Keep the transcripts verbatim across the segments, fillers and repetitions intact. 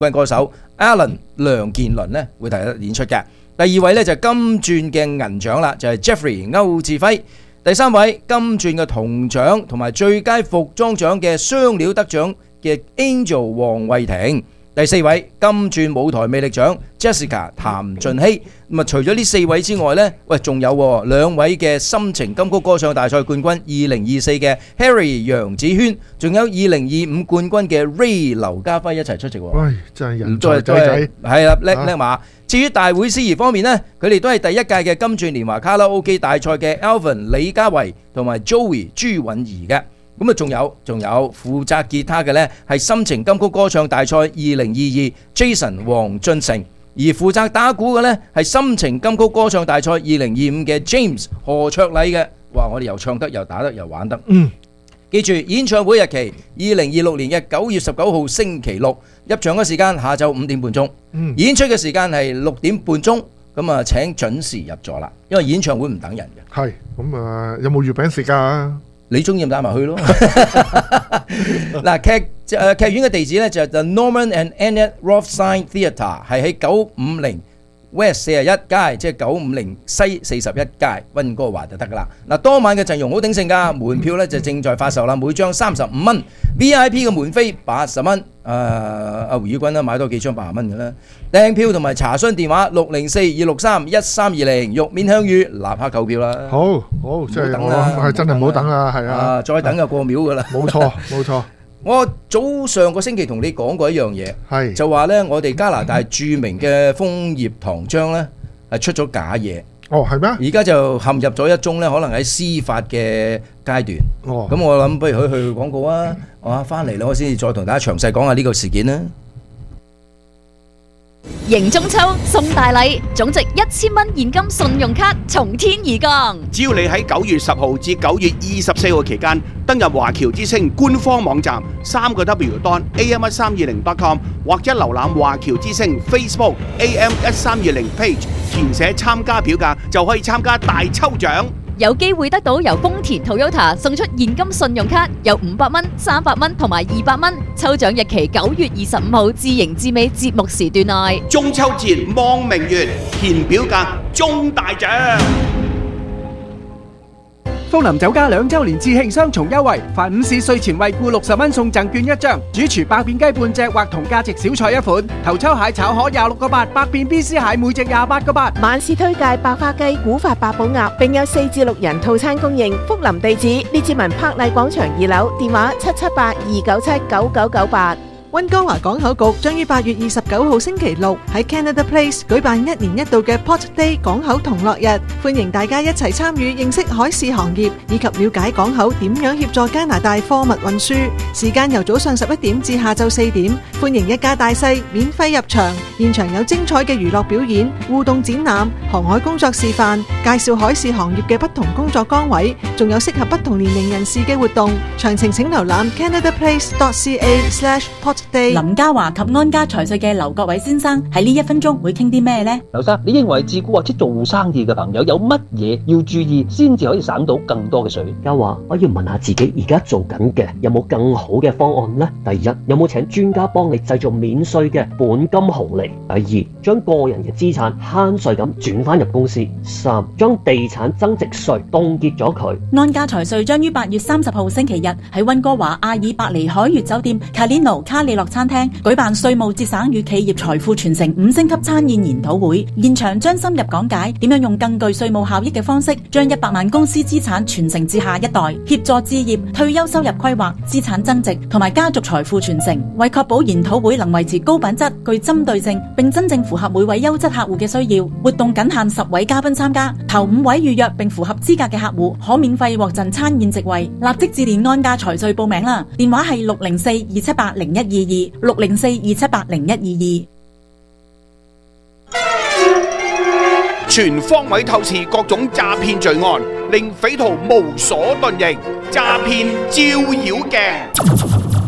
軍歌手 Alan 梁健倫咧會第一演出嘅。第二位咧就係金鑽嘅銀獎啦，就係 Jeffrey 歐志輝。第三位金鑽嘅銅獎同埋最佳服裝獎嘅雙料得獎嘅 Angel 黃慧婷。第四位金鑽舞台魅力獎 Jessica 譚俊熙。咁啊，除咗呢四位之外呢，喂，仲有兩位嘅心情金曲歌唱大賽冠軍，二零二四嘅 Harry 楊子軒，仲有二零二五冠軍嘅 Ray 劉家輝一齊出席。 喂，真係人才仔仔， 係啦，叻叻馬。至於大會司儀方面呢，佢哋都係第一屆嘅金鑽年華卡拉 OK 大賽嘅 Alvin 李家維同埋 Joey 朱允儀嘅。咁啊，仲有仲有負責吉他嘅呢係心情金曲歌唱大賽二零二二 Jason 黃俊成，而負責打鼓嘅呢係心情金曲歌唱大賽二零二五嘅 James 何卓禮嘅。哇！我哋又唱得又打得又玩得。嗯，記住演唱會日期二零二六年嘅九月十九號星期六，入場嘅時間下晝五點半鐘，嗯、演出嘅時間係六點半鐘。咁啊，請準時入座啦，因為演唱會唔等人嘅。 係咁啊，有冇月餅食㗎？ 你中意帶埋去咯。嗱，劇誒劇院嘅地址咧就係 The Norman and Annette Rothstein Theatre， 係喺九五零 West 四十一街，即係九五零西四十一街溫哥華就得噶啦。嗱，當晚嘅陣容好鼎盛㗎，門票咧就正在發售啦，每張三十五蚊 ，V I P 嘅門飛八十蚊。誒阿胡宇君啦，買多幾張八十蚊嘅啦。訂票同埋查詢電話六零四二六三一三二零，玉面香芋，立刻購票啦。 好好，即係我係真係唔好等啊，係啊， 再等就過秒㗎啦。 冇錯冇錯。 我早上個星期同你講過一樣嘢， 係就話咧，我哋加拿大著名嘅楓葉糖漿咧係出咗假嘢。 哦，係咩？ 而家就陷入咗一宗咧，可能喺司法嘅階段。 哦， 咁我諗不如去去廣告啊！我翻嚟啦，我先至再同大家詳細講下呢個事件啦。 迎中秋送大禮，總值一千蚊現金信用卡從天而降。 只要你喺九月十號至九月二十四號期間登入華僑之星官方網站三個 W dot A M 一三二零 dot com 或者瀏覽華僑之星 Facebook A M 一三二零 page， 填寫參加表格就可以參加大抽獎。 有機會得到由豐田 Toyota 送出現金信用卡，有五百蚊、三百蚊同埋二百蚊。抽獎日期九月二十五號至迎至尾節目時段內。 中秋節望明月，填表格中大獎。 福林酒家兩週年節慶雙重優惠，凡午市稅前惠顧六十蚊送贈券一張，主廚白片雞半隻或同價值小菜一款，頭抽蟹炒河廿六個八，百變 B C 蟹每隻廿八個八。 晚市推介白花雞、古法八寶鴨，並有四至六人套餐供應。福林地址：列治文柏麗廣場二樓，電話七七八二九七九九九八。 溫哥華港口局將於八月二十九號星期六喺 Canada Place 舉辦一年一度嘅 Port Day 港口同樂日，歡迎大家一齊參與，認識海事行業以及了解港口點樣協助加拿大貨物運輸。時間由早上十一點至下晝四點，歡迎一家大細免費入場，現場有精彩嘅娛樂表演、互動展覽、航海工作示範，介紹海事行業嘅不同工作崗位，仲有適合不同年齡人士嘅活動。詳情請瀏覽 canadaplace dot c a slash port。 林家華及安家財稅嘅劉國偉先生喺呢一分鐘會傾啲咩呢？ 劉生，你認為自雇或者做生意嘅朋友有乜嘢要注意，先至可以省到更多嘅稅？ 家華，我要問下自己而家做緊嘅有冇更好嘅方案呢？第一，有冇請專家幫你製造免稅嘅本金紅利？第二，將個人嘅資產慳稅咁轉翻入公司。三，將地產增值稅凍結咗佢。 安家財稅將於八月三十號星期日喺溫哥華阿爾伯尼海悅酒店 Calino 卡里諾餐廳舉辦稅務節省與企業財富傳承五星級餐宴研討會，現場將深入講解點樣用更具稅務效益嘅方式，將一百萬公司資產傳承至下一代，協助置業、退休收入規劃、資產增值同埋家族財富傳承。為確保研討會能維持高品質、具針對性，並真正符合每位優質客戶嘅需要，活動僅限十位嘉賓參加，頭五位預約並符合資格嘅客戶可免費獲贈餐宴席位。立即致電安家財稅報名啦，電話係六零四二七八零一二二。六零四二七八零一二二，全方位透視各種詐騙罪案，令匪徒無所遁形。詐騙照妖鏡。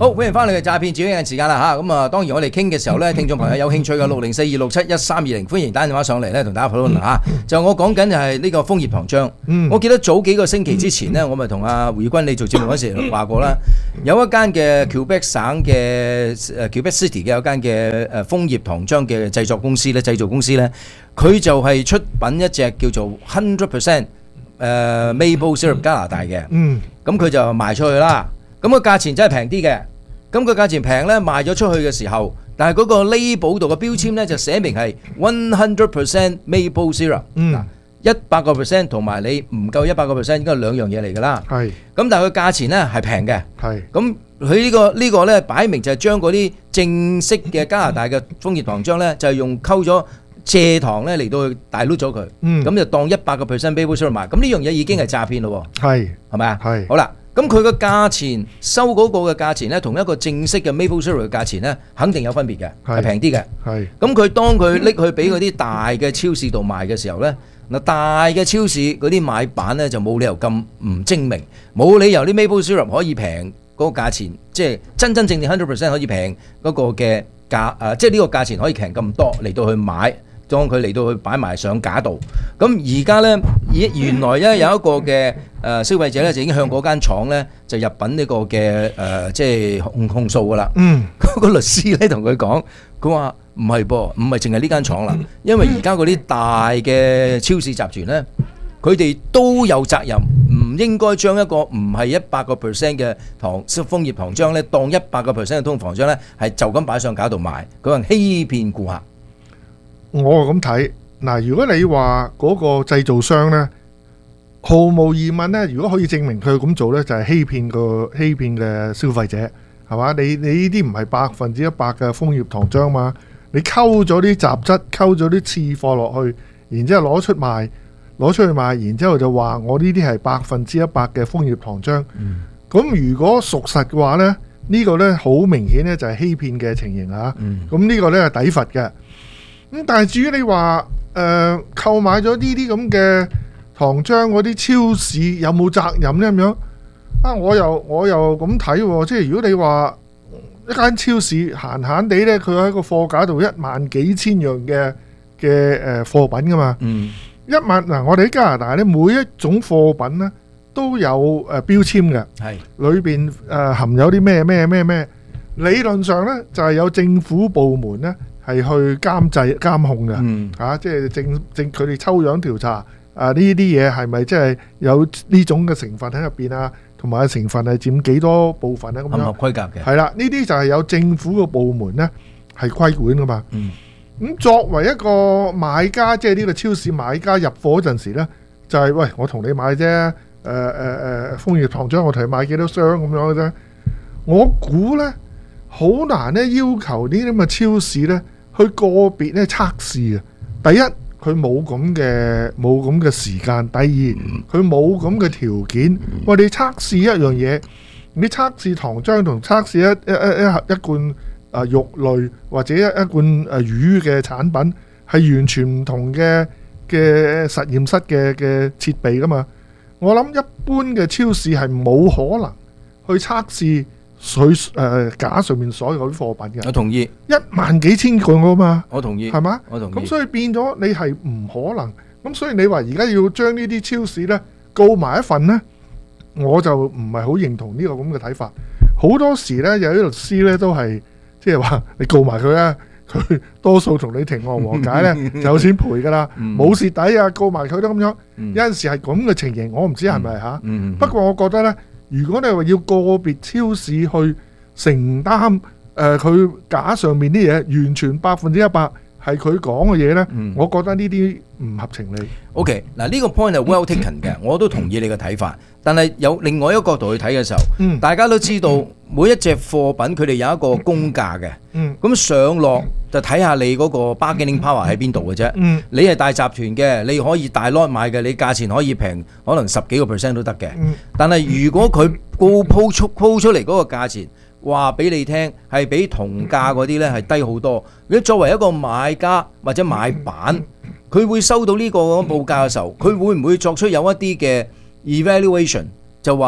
好，歡迎翻嚟嘅詐騙自己嘅時間啦嚇，咁啊當然我哋傾嘅時候咧，聽眾朋友有興趣嘅六零四二六七一三二零，歡迎打電話上嚟咧，同大家討論嚇。就我講緊就係呢個楓葉糖漿。 嗯我記得早幾個星期之前咧，我咪同阿胡宇君你做節目嗰時話過啦，有一間嘅 Quebec 省嘅誒 Quebec City 嘅有間嘅誒楓葉糖漿嘅製作公司咧，製造公司咧，佢就係出品一隻叫做 hundred percent 誒 Maple Syrup 加拿大嘅。 嗯， 咁佢就賣出去啦。咁個價錢真係平啲嘅。咁個價錢平咧，賣咗出去嘅時候，但係嗰個 label 度嘅標籤咧就寫明係 one hundred percent maple syrup。 嗯， 一百個 percent 同埋你唔夠一百個 percent 應該係兩樣嘢嚟㗎啦。 係。 咁但係佢價錢咧係平嘅。 係。 咁佢呢個呢個咧擺明就係將嗰啲正式嘅加拿大嘅楓葉糖漿咧，就係用溝咗蔗糖咧嚟到去大碌咗佢。 嗯。 咁就當一百個 percent maple syrup 賣。咁呢樣嘢已經係詐騙咯喎。 係。 係咪啊？ 係。 好啦。咁佢個價錢收嗰個嘅價錢咧，同一個正式嘅 maple syrup 嘅價錢咧，肯定有分別嘅，係平啲嘅。 係。 咁佢當佢拎去俾嗰啲大嘅超市度賣嘅時候咧，嗱大嘅超市嗰啲買辦咧就冇理由咁唔精明，冇理由啲 maple syrup 可以平嗰個價錢，即係真真正正 hundred percent 可以平嗰個嘅價誒，即係呢個價錢可以平咁多嚟到去買。當佢嚟到去擺埋上架度，咁而家咧，原來咧有一個嘅誒消費者咧就已經向嗰間廠咧就入稟呢個嘅誒即係控控訴噶啦。 嗯， 嗰個律師咧同佢講，佢話唔係噃，唔係淨係呢間廠啦，因為而家嗰啲大嘅超市集團咧，佢哋都有責任，唔應該將一個唔係一百個 percent 嘅糖楓葉糖漿咧，當一百個 percent 嘅通糖漿咧，係就咁擺上架度賣，佢話欺騙顧客。 我咁睇嗱，如果你話嗰個製造商呢，毫無疑問呢，如果可以證明佢咁做呢，就係欺騙個欺騙嘅消費者，係嘛？你你呢啲唔係百分之一百嘅楓葉糖漿嘛？你溝咗啲雜質，溝咗啲次貨落去，然之後攞出賣，攞出去賣，然之後就話我呢啲係百分之一百嘅楓葉糖漿。咁、嗯、如果屬實嘅話呢，呢、呢個呢好明顯呢就係欺騙嘅情形啊！咁呢、嗯、個呢係抵罰嘅。咁但係至於你話誒購買咗呢啲咁嘅糖漿嗰啲超市有冇責任呢？咁樣啊？我又我又咁睇喎，即係如果你話一間超市閒閒地呢，佢喺個貨架度一萬幾千樣嘅嘅誒貨品噶嘛。嗯。一萬嗱，我哋喺加拿大呢，每一種貨品呢都有誒標籤嘅。係。裏邊誒含有啲咩咩咩咩，理論上呢就係有政府部門呢。係去監製監控嘅，嗯啊、即係正正佢哋抽樣調查啊呢啲嘢係咪即係有呢種嘅成分喺入邊啊？同埋成分係佔幾多部分咧？咁樣合規格嘅係啦，呢啲就係有政府嘅部門咧係規管噶嘛。咁、嗯、作為一個買家，即係呢個超市買家入貨嗰陣時咧，就係、是、喂我同你買啫，誒誒誒楓葉糖漿我同你買幾多箱咁樣嘅啫。我估咧好難咧要求呢啲咁嘅超市咧。去個別咧測試啊！第一，佢冇咁嘅冇咁嘅時間；第二，佢冇咁嘅條件。喂，你測試一樣嘢，你測試糖漿同測試一一一一一罐啊肉類或者一一罐誒魚嘅產品，係完全唔同嘅嘅實驗室嘅嘅設備噶嘛。我諗一般嘅超市係冇可能去測試。佢誒架上面所有啲貨品嘅， 我同意一萬幾千個㗎嘛， 我同意， 係嘛？ 我同意。咁所以變咗你係唔可能，咁所以你話而家要將呢啲超市咧告埋一份咧，我就唔係好認同呢個咁嘅睇法。好多時咧有啲律師咧都係即係話你告埋佢啊，佢多數同你庭外和解咧就有錢賠㗎啦，冇蝕底啊，告埋佢都咁樣。有陣時係咁嘅情形，我唔知係咪嚇。不過我覺得咧。如果你話要個別超市去承擔誒佢架上面啲嘢，完全百分之一百係佢講嘅嘢呢，嗯、我覺得呢啲唔合情理。 OK，嗱呢個 point 係 well taken 嘅，我都同意你嘅睇法。但係有另外一個角度去睇嘅時候，嗯、大家都知道每一隻貨品佢哋有一個公價嘅，咁、嗯、上落就睇下你嗰個 bargaining power 喺邊度嘅啫。嗯、你係大集團嘅，你可以大 lot 買嘅，你價錢可以平，可能十幾個 percent 都得嘅。嗯、但係如果佢高鋪出鋪出嚟嗰個價錢，話俾你聽係比同價嗰啲呢係低好多。如果作為一個買家或者買辦，佢會收到呢個報價嘅時候，佢會唔會作出有一啲嘅 evaluation 就話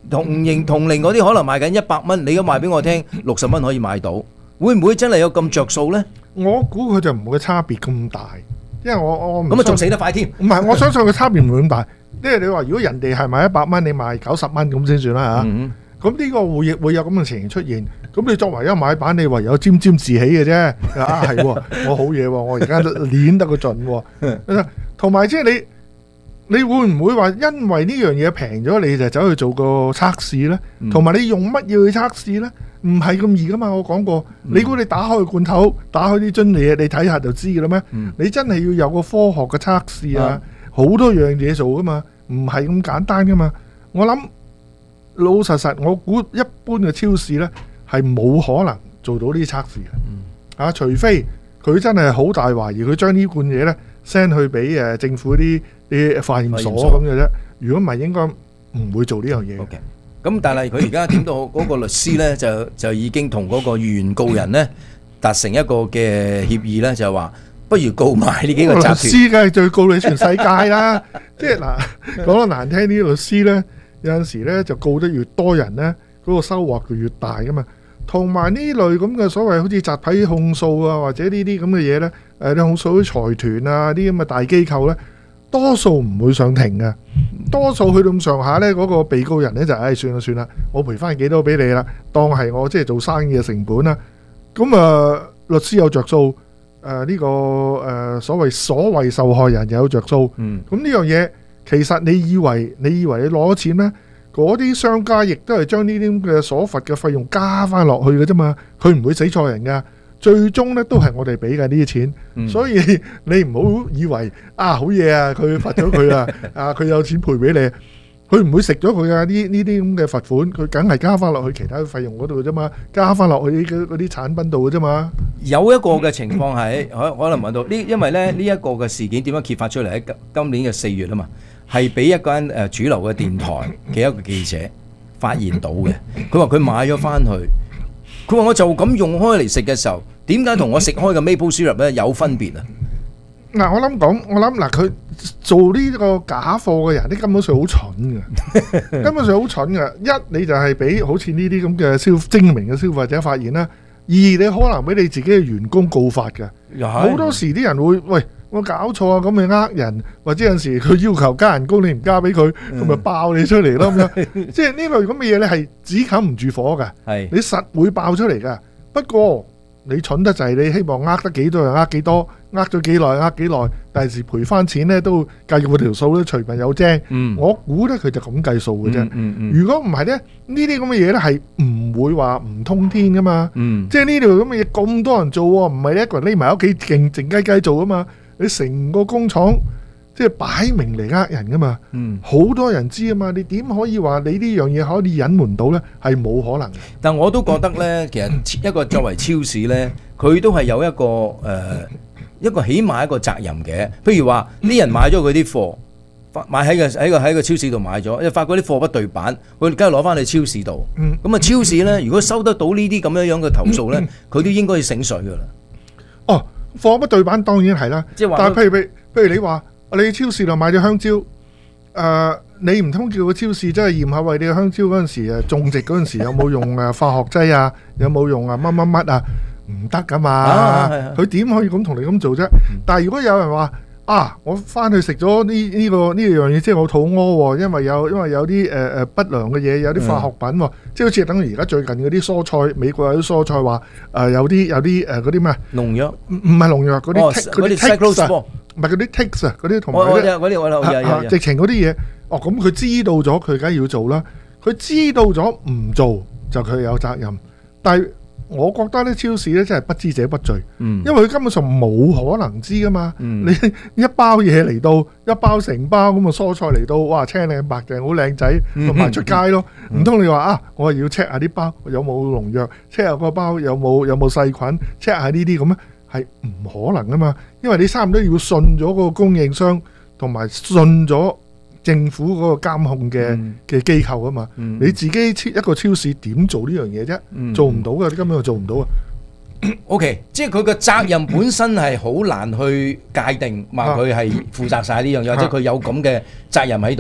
同型同齡嗰啲可能賣緊一百蚊，你而家賣俾我聽六十蚊可以買到，會唔會真係有咁着數呢？ 我估佢就唔會差別咁大，因為我我咁啊仲死得快添。 唔係，我相信佢差別唔會咁大。因為你話如果人哋係賣一百蚊，你賣九十蚊咁先算啦嚇。 嗯咁呢個會會有咁嘅情形出現。咁你作為一買板，你唯有沾沾自喜嘅啫。啊係喎，我好嘢喎，我而家練得個盡喎。同埋即係你，你會唔會話因為呢樣嘢平咗，你就走去做個測試呢？同埋你用乜嘢去測試呢？唔係咁易噶嘛。我講過，你估你打開個罐頭，打開啲樽嘢，你睇下就知嘅啦咩？ 嗯你真係要有個科學嘅測試啊，好多樣嘢做噶嘛，唔係咁簡單噶嘛。我諗。老實實，我估一般嘅超市呢係冇可能做到呢啲測試嘅。嗯、啊，除非佢真係好大懷疑，佢將呢罐嘢呢 send 去俾誒政府啲啲化驗所咁嘅啫。如果唔係，應該唔會做呢樣嘢。 OK，咁但係佢而家點到嗰個律師呢，就就已經同嗰個原告人呢達成一個嘅協議呢，就係話不如告埋呢幾個集團。律師梗係最告你全世界啦。即係嗱，講得難聽啲，律師呢。有陣時咧就告得越多人咧，嗰、嗰個收穫就越大噶嘛。同埋呢類咁嘅所謂好似集體控訴啊，或者呢啲咁嘅嘢咧，誒你控訴啲財團啊，啲咁嘅大機構咧，多數唔會上庭嘅。多數去到咁上下咧，嗰、嗰個被告人咧就誒、哎、算啦算啦，我賠翻幾多俾你啦，當係我即係做生意嘅成本啦。咁啊、呃，律師有着數，誒、呃、呢、呢個誒、呃、所謂所謂受害人又有着數。嗯，咁呢樣嘢。其實你以為你以為你攞咗錢咩？嗰啲商家亦都係將呢啲咁嘅所罰嘅費用加翻落去嘅啫嘛，佢唔會死錯人噶，最終咧都係我哋俾嘅呢啲錢，嗯、所以你唔好以為啊好嘢啊，佢罰咗佢啊，啊佢有錢賠俾你，佢唔會食咗佢啊呢呢啲咁嘅罰款，佢梗係加翻落去其他費用嗰度嘅啫嘛，加翻落去嗰嗰啲產品度嘅啫嘛。 有一個嘅情況係可可能問到呢，因為咧呢一個嘅事件點樣揭發出嚟喺今今年嘅四月啊嘛。係俾一間誒主流嘅電台嘅一個記者發現到嘅，佢話佢買咗翻去，佢話我就咁用開嚟食嘅時候，點解同我食開嘅 maple syrup 咧有分別啊？ 嗱，我諗講，我諗嗱，佢做呢個假貨嘅人，啲根本上好蠢嘅，根本上好蠢嘅。一你就係俾好似呢啲咁嘅消精明嘅消費者發現啦；二你可能俾你自己嘅員工告發嘅。好多時啲人會喂。我搞錯啊！咁咪呃人，或者有陣時佢要求加人工，你唔加俾佢，佢咪爆你出嚟咯咁樣。即係呢類咁嘅嘢咧，係只冚唔住火㗎。係你實會爆出嚟㗎。不過你蠢得滯，你希望呃得幾多就呃幾多，呃咗幾耐呃幾耐，第時賠翻錢咧都計嗰條數咧，隨便有精。嗯、我估咧佢就咁計數嘅啫。嗯嗯嗯、如果唔係咧，呢啲咁嘅嘢咧係唔會話唔通天㗎嘛。嗯、即係呢條咁嘅嘢咁多人做喎，唔係你一個人匿埋屋企靜靜雞雞做啊嘛。你成個工廠即係擺明嚟呃人噶嘛，嗯，好多人知啊嘛，你點可以話你呢樣嘢可以隱瞞到呢？係冇可能嘅。但我都覺得呢，其實一個作為超市呢，佢都係有一個誒、呃、一個起碼一個責任嘅。譬如話啲人買咗佢啲貨，買喺個喺個喺個超市度買咗，又發覺啲貨不對版，佢梗係攞翻去超市度。嗯，咁啊超市呢，如果收得到呢啲咁樣樣嘅投訴呢，佢都應該要醒水噶啦。哦。貨不對版當然係啦，但係譬如譬如譬如你話你去超市度買咗香蕉，誒、呃、你唔通叫個超市真係驗下為你嘅香蕉嗰陣時誒種植嗰陣時有冇用誒化學劑啊，有冇用啊乜乜乜啊，唔得噶嘛，佢點、啊、可以咁同你咁做啫？嗯、但係如果有人話啊，我翻去食咗呢呢個呢樣嘢，即係我肚屙喎，因為有因為有啲誒誒不良嘅嘢，有啲化學品喎，嗯、即係好似等於而家最近嗰啲蔬菜，美國有啲蔬菜話誒、呃、有啲有啲誒嗰啲咩農藥，唔唔係農藥嗰啲嗰啲 ticks 唔係嗰啲 ticks 啊，嗰啲同埋嗰啲嗰啲直情嗰啲嘢，哦咁佢知道咗，佢梗係要做啦。佢知道咗唔做就佢有責任，但係。我覺得咧超市咧真係不知者不罪，嗯、因為佢根本上冇可能知噶嘛。嗯、你一包嘢嚟到，一包成包咁嘅蔬菜嚟到，哇青靚白淨好靚仔，咪賣出街咯。唔通、嗯、你話啊，我係要 check 下啲包有冇農藥 ，check 下個包有冇有冇細菌 ，check 下呢啲咁咧，係唔可能噶嘛。因為你差唔多要信咗個供應商，同埋信咗政府嗰個監控嘅嘅機構啊嘛，嗯、你自己一個超市點做呢樣嘢啫？嗯、做唔到嘅，你根本就做唔到啊。OK， 即係佢個責任本身係好難去界定，話佢係負責晒呢樣嘢，或者佢有咁嘅責任喺度。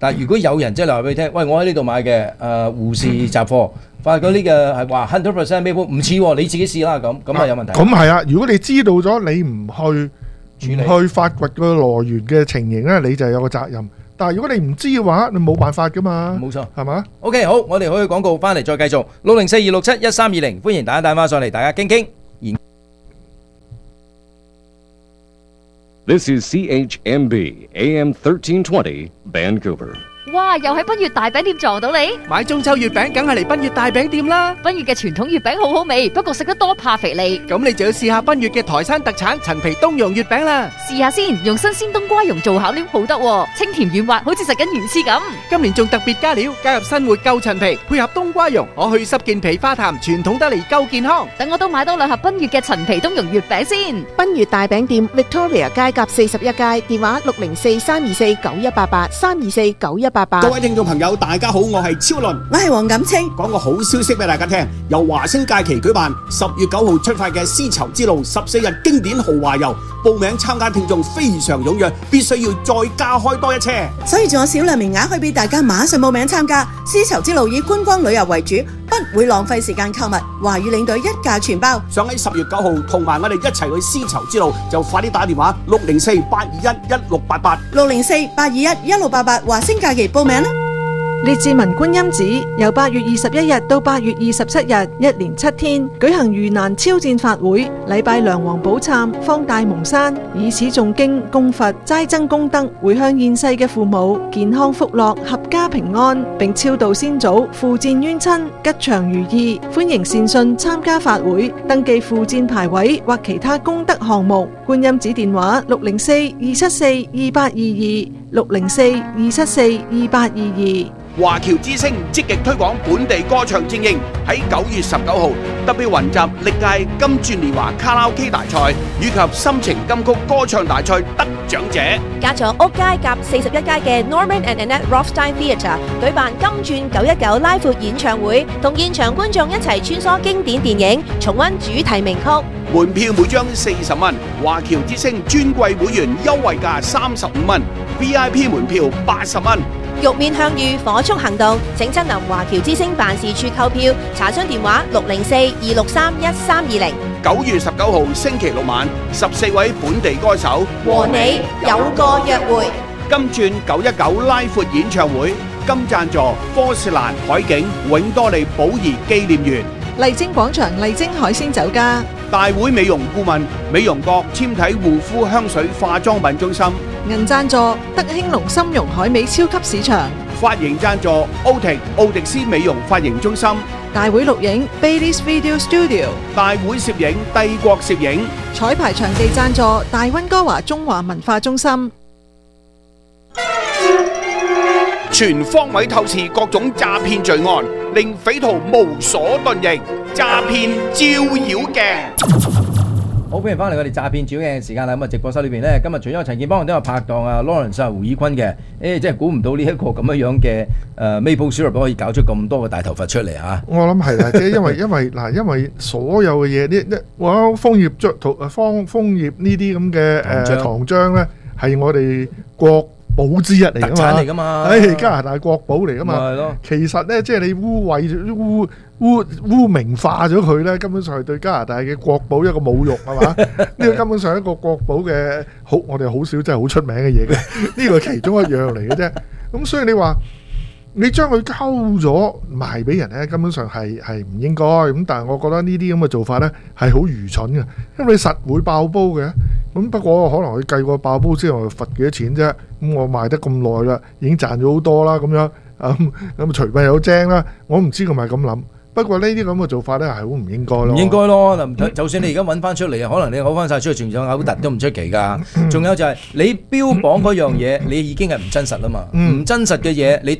但係如果有人即係話俾你聽，喂，我喺呢度買嘅誒護士雜貨，發覺呢個係話hundred percent maple唔似喎，你自己試啦咁，咁啊有問題。 咁係啊，如果你知道咗你唔去唔去發掘個來源嘅情形咧，你就有個責任。但係如果你唔知嘅話，你冇辦法噶嘛。 冇錯， 係嘛 ？OK， 好，我哋可以廣告翻嚟再繼續六零四二六七一三二零，歡迎大家打翻上嚟，大家傾傾。 This is C H M B A M thirteen twenty Vancouver。 哇！又喺奔月大餅店撞到你， 買中秋月餅梗係嚟奔月大餅店啦！ 奔月嘅傳統月餅好好味，不過食得多怕肥膩。 咁你就要試下奔月嘅台山特產陳皮冬蓉月餅啦！ 試下先，用新鮮冬瓜蓉做餡料好得喎，清甜軟滑，好似食緊魚翅咁。 今年仲特別加料，加入新活夠陳皮，配合冬瓜蓉，可去濕健脾化痰，傳統得嚟夠健康。 等我都買多兩盒奔月嘅陳皮冬蓉月餅先。 奔月大餅店 Victoria 街甲四十一街，電話六零四三二四九一八八三二四九一八八。 各位聽眾朋友，大家好，我係超倫， 我係黃錦清。 講個好消息俾大家聽，由華星假期舉辦十月九號出發嘅絲綢之路十四日經典豪華遊，報名參加聽眾非常踴躍，必須要再加開多一車， 所以仲有少量名額可以俾大家馬上報名參加。絲綢之路以觀光旅遊為主，不會浪費時間購物，華語領隊一價全包。 想喺十月九號同埋我哋一齊去絲綢之路，就快啲打電話六零四八二一一六八八六零四八二一一六八八華星假期報名啦。 列治文觀音寺由八月二十一日到八月二十七日，一連七天舉行盂蘭超薦法會，禮拜梁皇寶懺，方大蒙山，以此誦經供佛，齋增功德，回向現世嘅父母健康福樂，合家平安，並超度先祖，附薦冤親，吉祥如意。歡迎善信參加法會，登記附薦牌位或其他功德項目。觀音寺電話六零四二七四二八二二六零四二七四二八二二。 華僑之聲積極推廣本地歌唱精英，喺九月十九號特別雲集歷屆金鑽年華卡拉 OK 大賽以及心情金曲歌唱大賽得獎者。 加咗屋街夾四十一街嘅 Norman and Annette Rothstein Theatre 舉辦金鑽九一九拉闊演唱會，同現場觀眾一齊穿梭經典電影，重溫主題名曲。 門票每張四十蚊，華僑之聲尊貴會員優惠價三十五蚊 ，V I P 門票八十蚊。 玉面向隅，火速行動，請親臨華僑之聲辦事處購票，查詢電話六零四二六三一三二零。 九月十九號星期六晚，十四位本地歌手和你有個約會。 金鑽九一九拉闊演唱會，金贊助科士蘭海景永多利寶儀紀念園。 麗晶廣場麗晶海鮮酒家。 大會美容顧問美容閣纖體護膚香水化妝品中心。 銀贊助德興隆參茸海味超級市場。 髮型贊助奧迪奧迪斯美容髮型中心。 大會錄影 Bailey's Video Studio。 大會攝影帝國攝影。 彩排場地贊助大溫哥華中華文化中心。 全方位透視各種詐騙罪案，令匪徒無所遁形。詐騙照妖鏡。 好，歡迎翻嚟我哋詐騙照妖鏡嘅時間啦。咁啊，直播室裏邊咧，今日除咗陳建邦，都有拍檔啊 Lawrence 啊胡以坤嘅。誒，真係估唔到呢一個咁樣樣嘅誒 Maple Syrup 可以搞出咁多嘅大頭佛出嚟嚇。 我諗係啦，即係因為因為嗱，因為所有嘅嘢呢呢，我楓葉著圖誒楓楓葉呢啲咁嘅誒糖漿咧，係我哋國寶之一嚟噶嘛，特產嚟噶嘛，誒加拿大國寶嚟噶嘛，係咯。其實咧，即係你污穢污污污名化咗佢咧，根本上係對加拿大嘅國寶一個侮辱，係嘛？呢個根本上係一個國寶嘅好，我哋好少真係好出名嘅嘢嘅，呢個係其中一樣嚟嘅啫。咁所以你話你將佢溝咗賣俾人咧，根本上係係唔應該。咁但係我覺得呢啲咁嘅做法咧係好愚蠢嘅，因為你實會爆煲嘅。咁不過可能佢計過爆煲之後罰幾多錢啫？咁我賣得咁耐啦，已經賺咗好多啦，咁樣咁咁除弊有精啦。我唔知佢咪咁諗。不過呢啲咁嘅做法咧係好唔應該咯。 唔應該咯，嗱，就算你而家揾翻出嚟，可能你攞翻晒出去，仲有嘔突都唔出奇㗎。仲有就係你標榜嗰樣嘢，你已經係唔真實啦嘛。唔真實嘅嘢，你當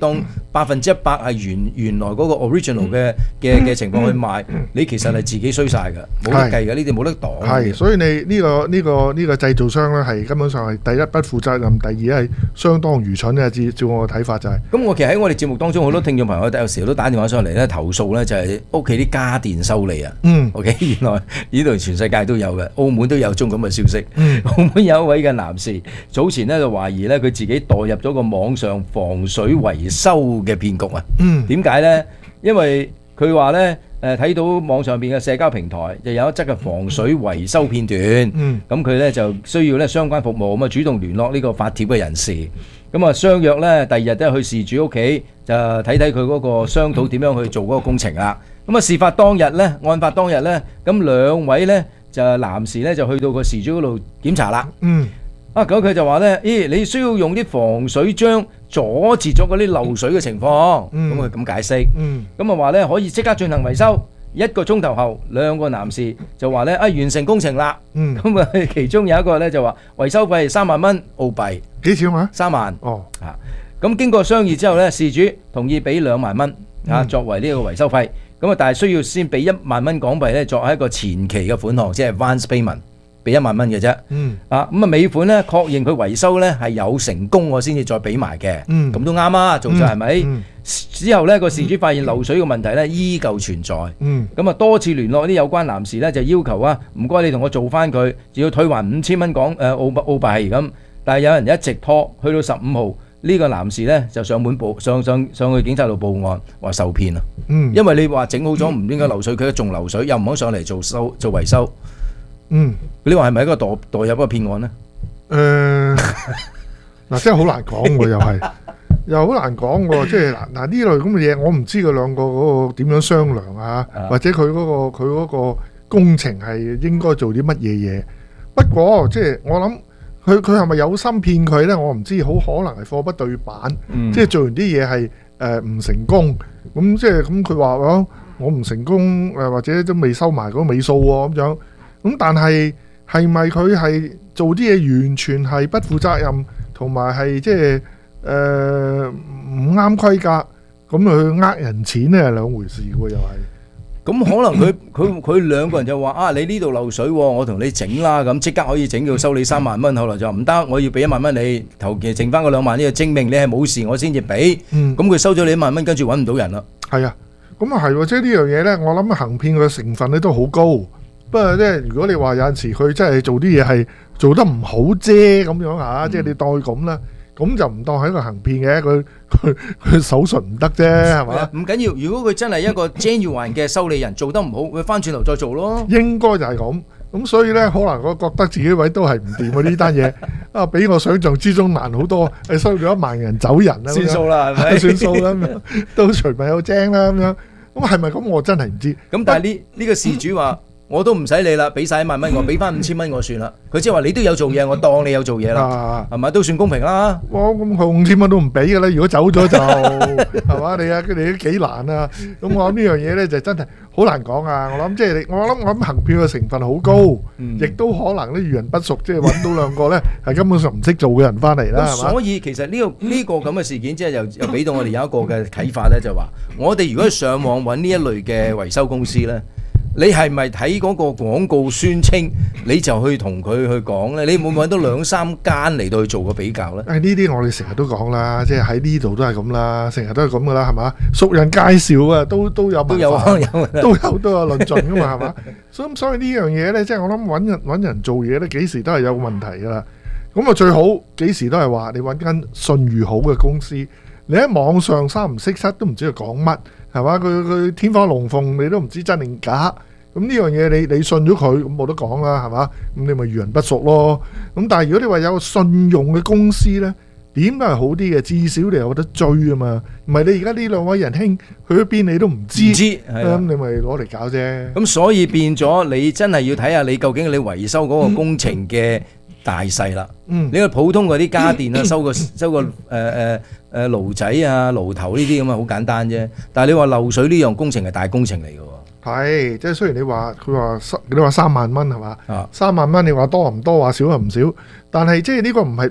百分之一百係原原來嗰個 original 嘅嘅嘅情況去賣，你其實係自己衰晒㗎，冇得計㗎，呢啲冇得擋。 係，所以你呢個呢個呢個製造商咧係根本上係第一不負責任，第二係相當愚蠢嘅。照照我嘅睇法就係。 咁我其實喺我哋節目當中，好多聽眾朋友有時都打電話上嚟咧投訴咧，就係屋企啲家電修理啊。 嗯。 OK， 原來呢度全世界都有嘅，澳門都有宗咁嘅消息。 嗯。 澳門有一位嘅男士，早前咧就懷疑咧佢自己墮入咗個網上防水維修嘅騙局啊。 嗯。 點解咧？因為佢話咧。誒睇到網上邊嘅社交平台就有一則嘅防水維修片段，咁佢咧就需要咧相關服務，咁啊主動聯絡呢個發帖嘅人士，咁啊相約咧第二日都去事主屋企就睇睇佢嗰個商討點樣去做嗰個工程啦。咁啊事發當日咧，案發當日咧，咁兩位咧就男士咧就去到個事主嗰度檢查啦。 嗯。 啊咁佢就話咧，咦你需要用啲防水漿阻截咗嗰啲漏水嘅情況，咁佢咁解釋，咁啊話咧可以即刻進行維修。一個鐘頭後，兩個男士就話咧啊完成工程啦，咁啊其中有一個咧就話維修費三萬蚊澳幣， 幾錢啊？ 三萬。 哦， 啊咁經過商議之後咧，事主同意俾兩萬蚊啊作為呢個維修費，咁啊但係需要先俾一萬蚊港幣咧作為一個前期嘅款項，即係 advance payment。俾一萬蚊嘅啫， 嗯， 啊咁啊尾款咧確認佢維修咧係有成功，我先至再俾埋嘅， 嗯， 咁都啱啊，做晒係咪？ 嗯， 之後咧個事主發現漏水嘅問題咧依舊存在， 嗯， 咁啊多次聯絡啲有關男士咧就要求啊，唔該你同我做翻佢，就要退還五千蚊港誒澳澳幣咁，但係有人一直拖，去到十五號呢個男士咧就上門報上上上去警察度報案，話受騙啊， 嗯， 因為你話整好咗唔應該漏水，佢仲漏水，又唔肯上嚟做修做維修。 嗯， 你話係咪一個墮墮入一個騙案咧？ 誒，嗱，真係好難講喎，又係又好難講喎，即係嗱嗱呢類咁嘅嘢，我唔知佢兩個嗰個點樣商量啊，或者佢嗰個佢嗰個工程係應該做啲乜嘢嘢。不過即係我諗，佢佢係咪有心騙佢咧？我唔知，好可能係貨不對版，即係做完啲嘢係誒唔成功，咁即係咁佢話哦，我唔成功誒，或者都未收埋嗰個尾數喎咁樣。咁但係係咪佢係做啲嘢完全係不負責任，同埋係即係誒唔啱規格，咁去呃人錢咧係兩回事喎，又係。 咁可能佢佢佢兩個人就話啊，你呢度漏水，我同你整啦，咁即刻可以整，要收你三萬蚊。後來就唔得，我要俾一萬蚊你，頭期剩翻嗰兩萬呢個證明你係冇事，我先至俾。咁佢收咗你一萬蚊，跟住揾唔到人啦。 係啊，咁啊係喎，即係呢樣嘢咧，我諗行騙嘅成分咧都好高。不過即係如果你話有陣時佢真係做啲嘢係做得唔好啫咁樣嚇，即係你當佢咁啦，咁就唔當係一個行騙嘅，佢佢佢手術唔得啫，係嘛？ 唔緊要，如果佢真係一個 genuine 嘅修理人，做得唔好，佢翻轉頭再做咯。 應該就係咁，咁所以咧，可能我覺得自己位都係唔掂啊呢單嘢，啊比我想象之中難好多，係收咗一萬人走人啦， 算數啦，係咪？ 算數啦，都隨便有精啦咁樣，咁係咪咁？我真係唔知。 咁但係呢呢個事主話。我都唔使理啦，俾晒一萬蚊我，俾翻五千蚊我算啦。佢即係話你都有做嘢，我當你有做嘢啦，係咪都算公平啦？ 哇！咁佢五千蚊都唔俾嘅啦，如果走咗就係嘛？你啊，佢哋都幾難啊！咁我諗呢樣嘢咧就真係好難講啊！我諗即係我諗我諗行騙嘅成分好高，亦都可能咧遇人不淑，即係揾到兩個咧係根本上唔識做嘅人翻嚟啦，係嘛？ 所以其實呢個呢個咁嘅事件，即係又又俾到我哋有一個嘅啟發咧，就話我哋如果上網揾呢一類嘅維修公司咧。你係咪睇嗰個廣告宣稱，你就去同佢去講呢？你會唔會揾到兩三間嚟到去做個比較呢？ 誒呢啲我哋成日都講啦，即係喺呢度都係咁啦，成日都係咁噶啦，係嘛？熟人介紹啊，都都有辦法，都有都有都有論盡噶嘛，係嘛？所以所以呢樣嘢呢，即係我諗揾人揾人做嘢呢，幾時都係有問題噶啦。咁啊最好幾時都係話你揾間信譽好嘅公司，你喺網上三唔識七都唔知佢講乜。係嘛？佢佢天花龍鳳，你都唔知真定假。咁呢樣嘢你你信咗佢，咁冇得講啦，係嘛？咁你咪遇人不淑咯。咁但係如果你話有個信用嘅公司呢，點都係好啲嘅，至少你有得追啊嘛。唔係你而家呢兩位仁兄去咗邊，你都唔知。唔知咁你咪攞嚟搞啫。 咁所以變咗，你真係要睇下你究竟你維修嗰個工程嘅大細啦。嗯，你個普通嗰啲家電啊，收個收個誒誒誒爐仔啊、爐頭呢啲咁啊，好簡單啫。但係你話漏水呢樣工程係大工程嚟嘅喎。 係，即係雖然你話佢話三，你話三萬蚊係嘛？啊，三萬蚊你話多唔多，話少又唔少，但係即係呢個唔係唔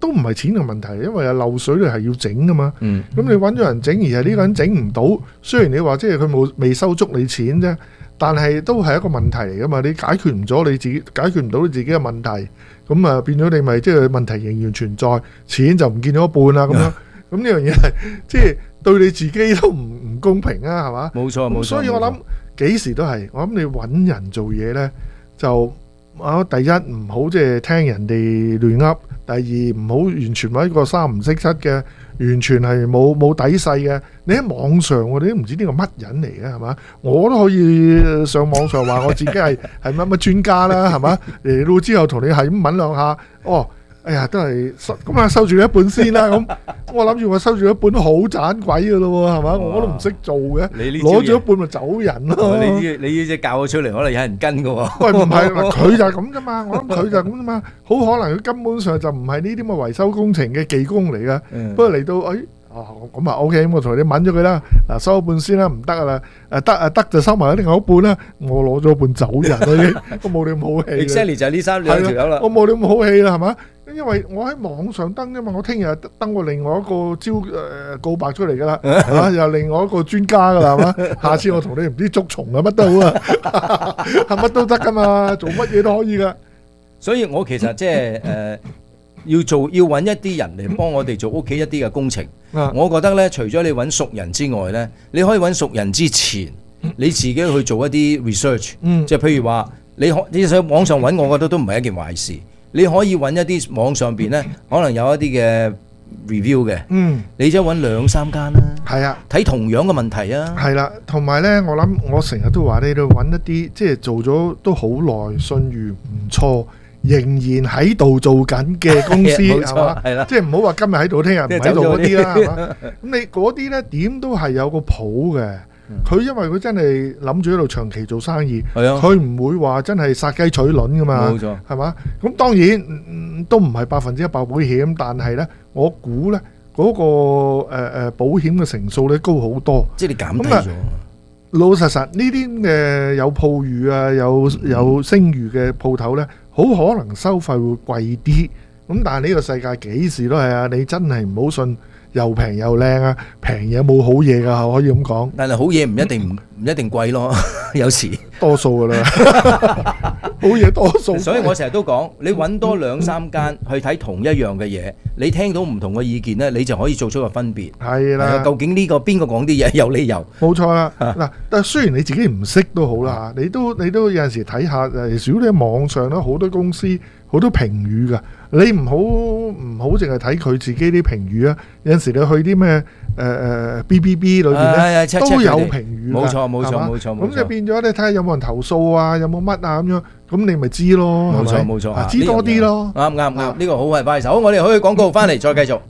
都唔係錢嘅問題，因為有漏水你係要整噶嘛。咁、 嗯、 你揾咗人整，而係呢個人整唔到，雖然你話即係佢冇未收足你錢啫，但係都係一個問題嚟噶嘛。你解決唔咗你自己，解決唔到你自己嘅問題，咁啊變咗你咪即係問題仍然存在，錢就唔見咗一半啦咁樣。咁呢樣嘢係即係對你自己都唔唔公平啊，係嘛？ 冇錯冇錯。 所以我諗幾時都係，我諗你揾人做嘢呢，就啊第一唔好即係聽人哋亂噏，第二唔好完全揾一個三唔識七嘅，完全係冇冇底細嘅。你喺網上你都唔知呢個乜人嚟嘅係嘛？我都可以上網上話我自己係係乜乜專家啦，係嘛？嚟到之後同你係咁問兩下，哦。哎呀，都係收咁啊，收住一半先啦。咁我諗住我收住一半都好盞鬼噶咯喎，係嘛？我都唔識做嘅，攞咗一半咪走人咯。 你呢你呢隻教咗出嚟，可能有人跟噶喎。 喂，唔係嗱，佢就係咁啫嘛。我諗佢就係咁啫嘛。好可能佢根本上就唔係呢啲咁嘅維修工程嘅技工嚟噶。不過嚟到哎啊咁啊 OK， 咁我同你掹咗佢啦。嗱，收一半先啦，唔得啊啦。誒得啊得就收埋另外一半啦。我攞咗一半走人啦，已經我冇你咁好氣。 Exactly 就係呢三兩條友啦。 我冇你咁好氣啦，係嘛？因為我喺網上登啫嘛，我聽日登過另外一個招誒、呃、告白出嚟噶啦，啊又另外一個專家噶啦，係嘛？下次我同你唔知捉蟲啊乜都好啊，係乜都得噶嘛，做乜嘢都可以噶。 所以我其實即係誒要做要揾一啲人嚟幫我哋做屋企一啲嘅工程。我覺得咧，除咗你揾熟人之外咧，你可以揾熟人之前，你自己去做一啲 research，嗯、即係譬如話你可你喺網上揾，我覺得都唔係一件壞事。你可以揾一啲網上邊咧，可能有一啲嘅 review 嘅，嗯，你即係揾兩三間啦， 係啊， 睇同樣嘅問題啊， 係啦，同埋咧，我諗我成日都話你都揾一啲即係做咗都好耐，信譽唔錯，仍然喺度做緊嘅公司係嘛，係啦，即係唔好話今日喺度，聽日唔喺度嗰啲啦，係嘛，咁你嗰啲咧點都係有個譜嘅。佢因為佢真係諗住喺度長期做生意，佢唔會話真係殺雞取卵噶嘛，冇錯，係嘛？咁當然、嗯、都唔係百分之一百保險，但係呢，我估呢嗰、嗰個誒誒、呃、保險嘅成數咧高好多， 即係你減低咗。 老實實呢啲嘅有鋪譽啊，有有聲譽嘅鋪頭呢，好可能收費會貴啲。咁但係呢個世界幾時都係啊！你真係唔好信。又平又靚啊！平嘢冇好嘢噶，可以咁講。 但係好嘢唔一定唔唔一定貴咯，有時多數噶啦，好嘢多數。 所以我成日都講，你揾多兩三間去睇同一樣嘅嘢，你聽到唔同嘅意見呢，你就可以做出個分別。 係啦， 究竟呢個邊個講啲嘢有理由？ 冇錯啦。嗱，但係雖然你自己唔識都好啦，你都你都有陣時睇下誒，如果你喺網上咧，好多公司好多評語噶。你唔好唔好淨係睇佢自己啲評語啊！有陣時你去啲咩誒誒 B B B 裏邊咧都有評語， 冇錯冇錯冇錯。 咁就變咗你睇下有冇人投訴啊，有冇乜啊咁樣，咁你咪知咯。 冇錯冇錯， 知多啲咯。 啱啱啱，呢個好係快手。我哋可以廣告翻嚟再繼續。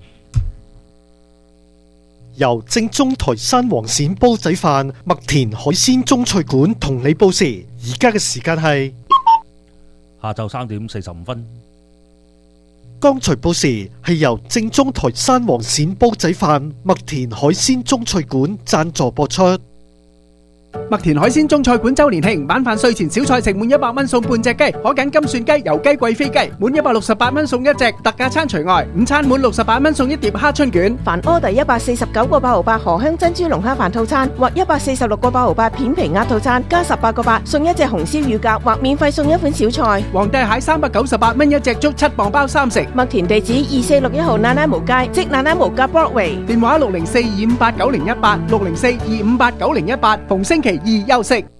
由正宗台山黃鱔煲仔飯、麥田海鮮中菜館同你報時，而家嘅時間係下晝三點四十五分。 剛才報時係由正宗台山黃鱔煲仔飯、麥田海鮮中菜館贊助播出。 麥田海鮮中菜館周年慶，晚飯睡前小菜食滿一百蚊送半隻雞，可揀金蒜雞、油雞、貴妃雞，滿一百六十八蚊送一隻，特價餐除外。午餐滿六十八蚊送一碟蝦春卷。 凡 order 一百四十九個八毫八荷香珍珠龍蝦飯套餐，或一百四十六個八毫八片皮鴨套餐，加十八個八送一隻紅燒乳鴿，或免費送一款小菜。 皇帝蟹三百九十八蚊一隻，足七磅包三食。 麥田地址二四六一號那拉無街，即那拉無街 Broadway。 電話六零四二五八九零一八，六零四二五八九零一八，逢星期二休息。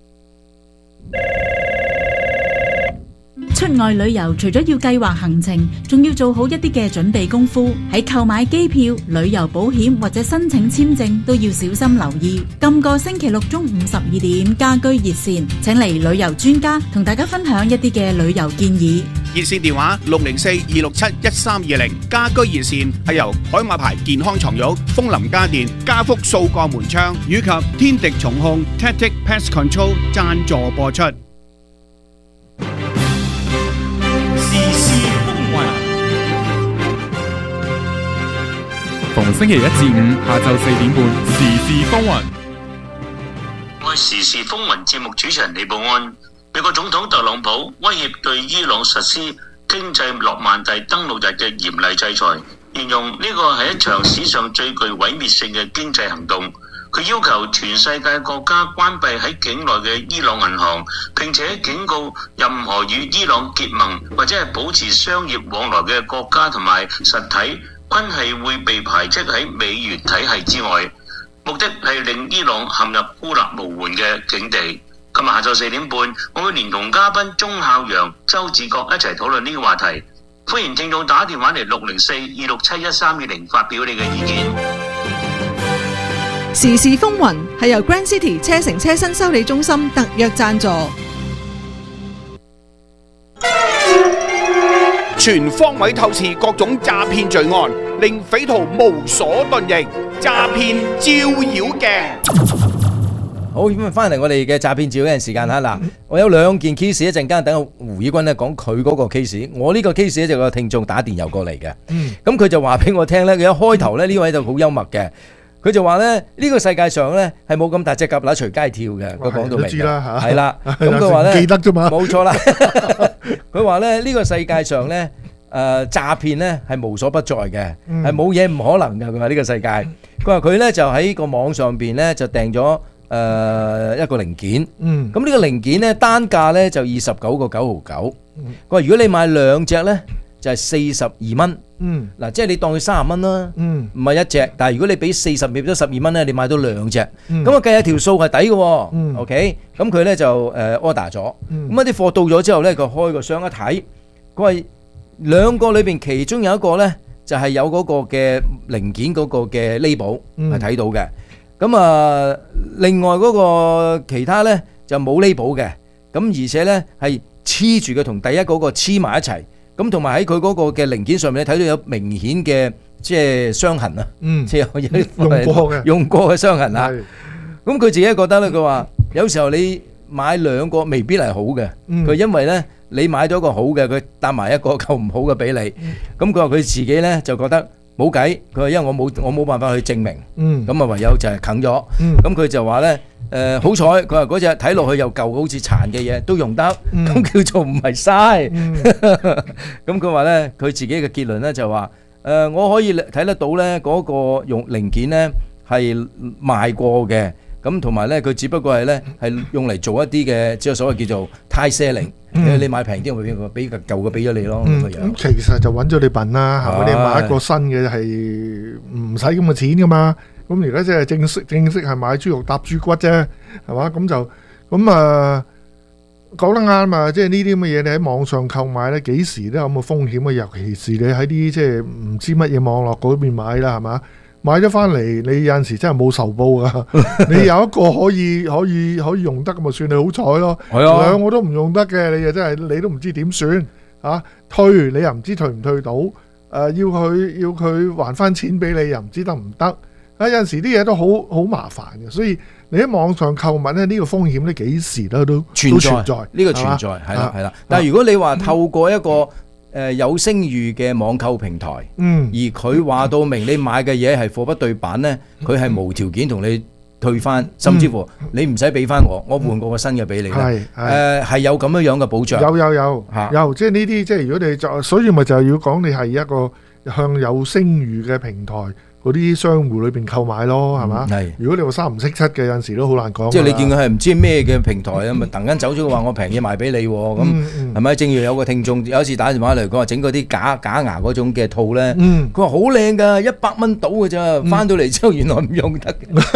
出外旅遊除咗要計劃行程，仲要做好一啲嘅準備功夫。喺購買機票、旅遊保險或者申請簽證都要小心留意。今個星期六中午十二點，家居熱線請嚟旅遊專家同大家分享一啲嘅旅遊建議。 熱線電話六零四二六七一三二零，家居熱線係由海馬牌健康床褥、楓林家電、家福數個門窗以及天敵蟲控 Tactic Pest Control 贊助播出。 時事風雲，逢星期一至五下晝四點半，時事風雲。 我係時事風雲節目主持人李寶安。美國總統特朗普威脅對伊朗實施經濟諾曼第登陸日嘅嚴厲制裁，形容呢個係一場史上最具毀滅性嘅經濟行動。佢要求全世界國家關閉喺境內嘅伊朗銀行，並且警告任何與伊朗結盟或者係保持商業往來嘅國家同埋實體，均係會被排斥喺美元體系之外。目的係令伊朗陷入孤立無援嘅境地。今日下晝四點半，我會連同嘉賓鐘孝陽、周志國一齊討論呢個話題。歡迎聽眾打電話嚟六零四二六七一三二零發表你嘅意見。 時事風雲係由 Grand City 車城車身修理中心特約贊助。 全方位透視各種詐騙罪案，令匪徒無所遁形。詐騙照妖鏡。 好，咁啊，翻嚟我哋嘅詐騙照嘅時間嚇嗱，我有兩件 case， 一陣間等胡以軍咧講佢嗰個 case， 我呢個 case 咧就個聽眾打電郵過嚟嘅，咁佢就話俾我聽咧，佢一開頭咧呢位就好幽默嘅。佢就話咧，呢個世界上咧係冇咁大隻蛤乸隨街跳嘅。佢講到明嘅，係啦。咁佢話咧，記得啫嘛，冇錯啦。佢話咧，呢個世界上咧，誒詐騙咧係無所不在嘅，係冇嘢唔可能嘅。佢話呢個世界，佢話佢咧就喺個網上邊咧就訂咗誒一個零件。嗯。咁呢個零件咧單價咧就二十九個九毫九。佢話如果你買兩隻咧，就係四十二蚊。嗯，嗱，即係你當佢三十蚊啦，嗯，唔係一隻，但係如果你俾四十變咗十二蚊咧，你買到兩隻，咁啊計下條數係抵嘅，嗯 ，OK，咁佢咧就誒 order 咗，咁一啲貨到咗之後咧，佢開個箱一睇，佢話兩個裏邊其中有一個咧就係有嗰個嘅零件嗰個嘅 label 係睇到嘅，咁啊另外嗰個其他咧就冇 label 嘅，咁而且咧係黐住嘅，同第一嗰個黐埋一齊。咁同埋喺佢嗰個嘅零件上面咧，睇到有明顯嘅即係傷痕啊，即係有啲用過嘅用過嘅傷痕啊。咁佢自己覺得咧，佢話有時候你買兩個未必係好嘅，佢因為咧你買咗個好嘅，佢搭埋一個夠唔好嘅俾你。咁佢話佢自己咧就覺得冇計，佢話因為我冇我冇辦法去證明，咁啊唯有就係啃咗。咁佢就話咧。誒好彩，佢話嗰隻睇落去又舊，好似殘嘅嘢都用得，咁、嗯、叫做唔係嘥。咁佢話咧，佢自己嘅結論咧就話：誒、呃、我可以睇得到咧嗰個用零件咧係賣過嘅，咁同埋咧佢只不過係咧係用嚟做一啲嘅，即係所謂叫做 tie selling。嗯、你買平啲，我俾個俾個舊嘅俾咗你咯。咁、嗯嗯、其實就揾咗你笨啦，係咪？你買一個新嘅係唔使咁嘅錢噶嘛。咁而家即係正式正式係買豬肉搭豬骨啫，係嘛？咁就咁啊講得啱啊！即係呢啲咁嘅嘢，你喺網上購買咧，幾時都有咁嘅風險啊！尤其是你喺啲即係唔知乜嘢網絡嗰邊買啦，係嘛？買咗翻嚟，你有陣時真係冇仇報噶。你有一個可以可以可以用得咁，咪算你好彩咯。係啊，兩個都唔用得嘅，你又真係你都唔知點算啊？退你又唔知退唔退到，誒、呃、要佢要佢還翻錢俾你又唔知得唔得。有陣時啲嘢都好好麻煩嘅，所以你喺網上購物咧，呢個風險咧幾時咧都存在，呢個存在係啦係啦。但係如果你話透過一個誒有聲譽嘅網購平台，嗯，而佢話到明你買嘅嘢係貨不對版咧，佢係無條件同你退翻，甚至乎你唔使俾翻我，我換過個新嘅俾你啦。係誒係有咁樣樣嘅保障。有有有有，即係呢啲即係如果你就，所以咪就係要講你係一個向有聲譽嘅平台。嗰啲商戶裏邊購買咯，係嘛？係。如果你話三唔識七嘅，有陣時都好難講。即係你見佢係唔知咩嘅平台啊，咪突然間走咗話我平嘢賣俾你喎，咁係咪？正如有個聽眾有一次打電話嚟講話整嗰啲假假牙嗰種嘅套咧，佢話好靚㗎，一百蚊到㗎咋，翻到嚟之後原來唔用得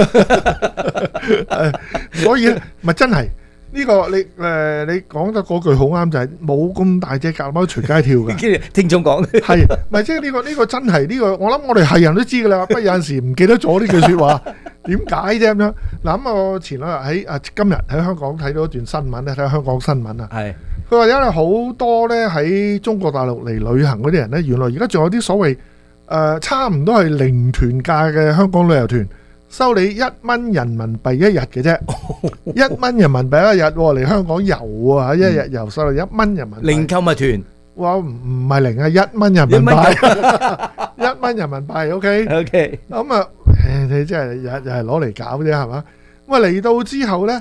嘅。所以咪真係。呢、這個你誒、呃、你講得嗰句好啱，就係冇咁大隻蛤乸隨街跳嘅。聽眾講係咪即係呢個呢、這個真係呢、這個？我諗我哋係人都知㗎啦。不過有陣時唔記得咗呢句説話，點解啫咁樣？嗱咁我前兩日喺啊今日喺香港睇到一段新聞咧，睇下香港新聞啊。係佢話因為好多咧喺中國大陸嚟旅行嗰啲人咧，原來而家仲有啲所謂誒、呃、差唔多係零團價嘅香港旅遊團。收你一蚊人民幣一日嘅啫，一蚊人民幣一日嚟香港遊啊！一日遊收你一蚊人民幣。零購物團，哇唔唔係零啊，一蚊人民幣，一蚊人民幣 ，OK OK。咁啊，你真係又又係攞嚟搞啫係嘛？咁啊嚟到之後咧，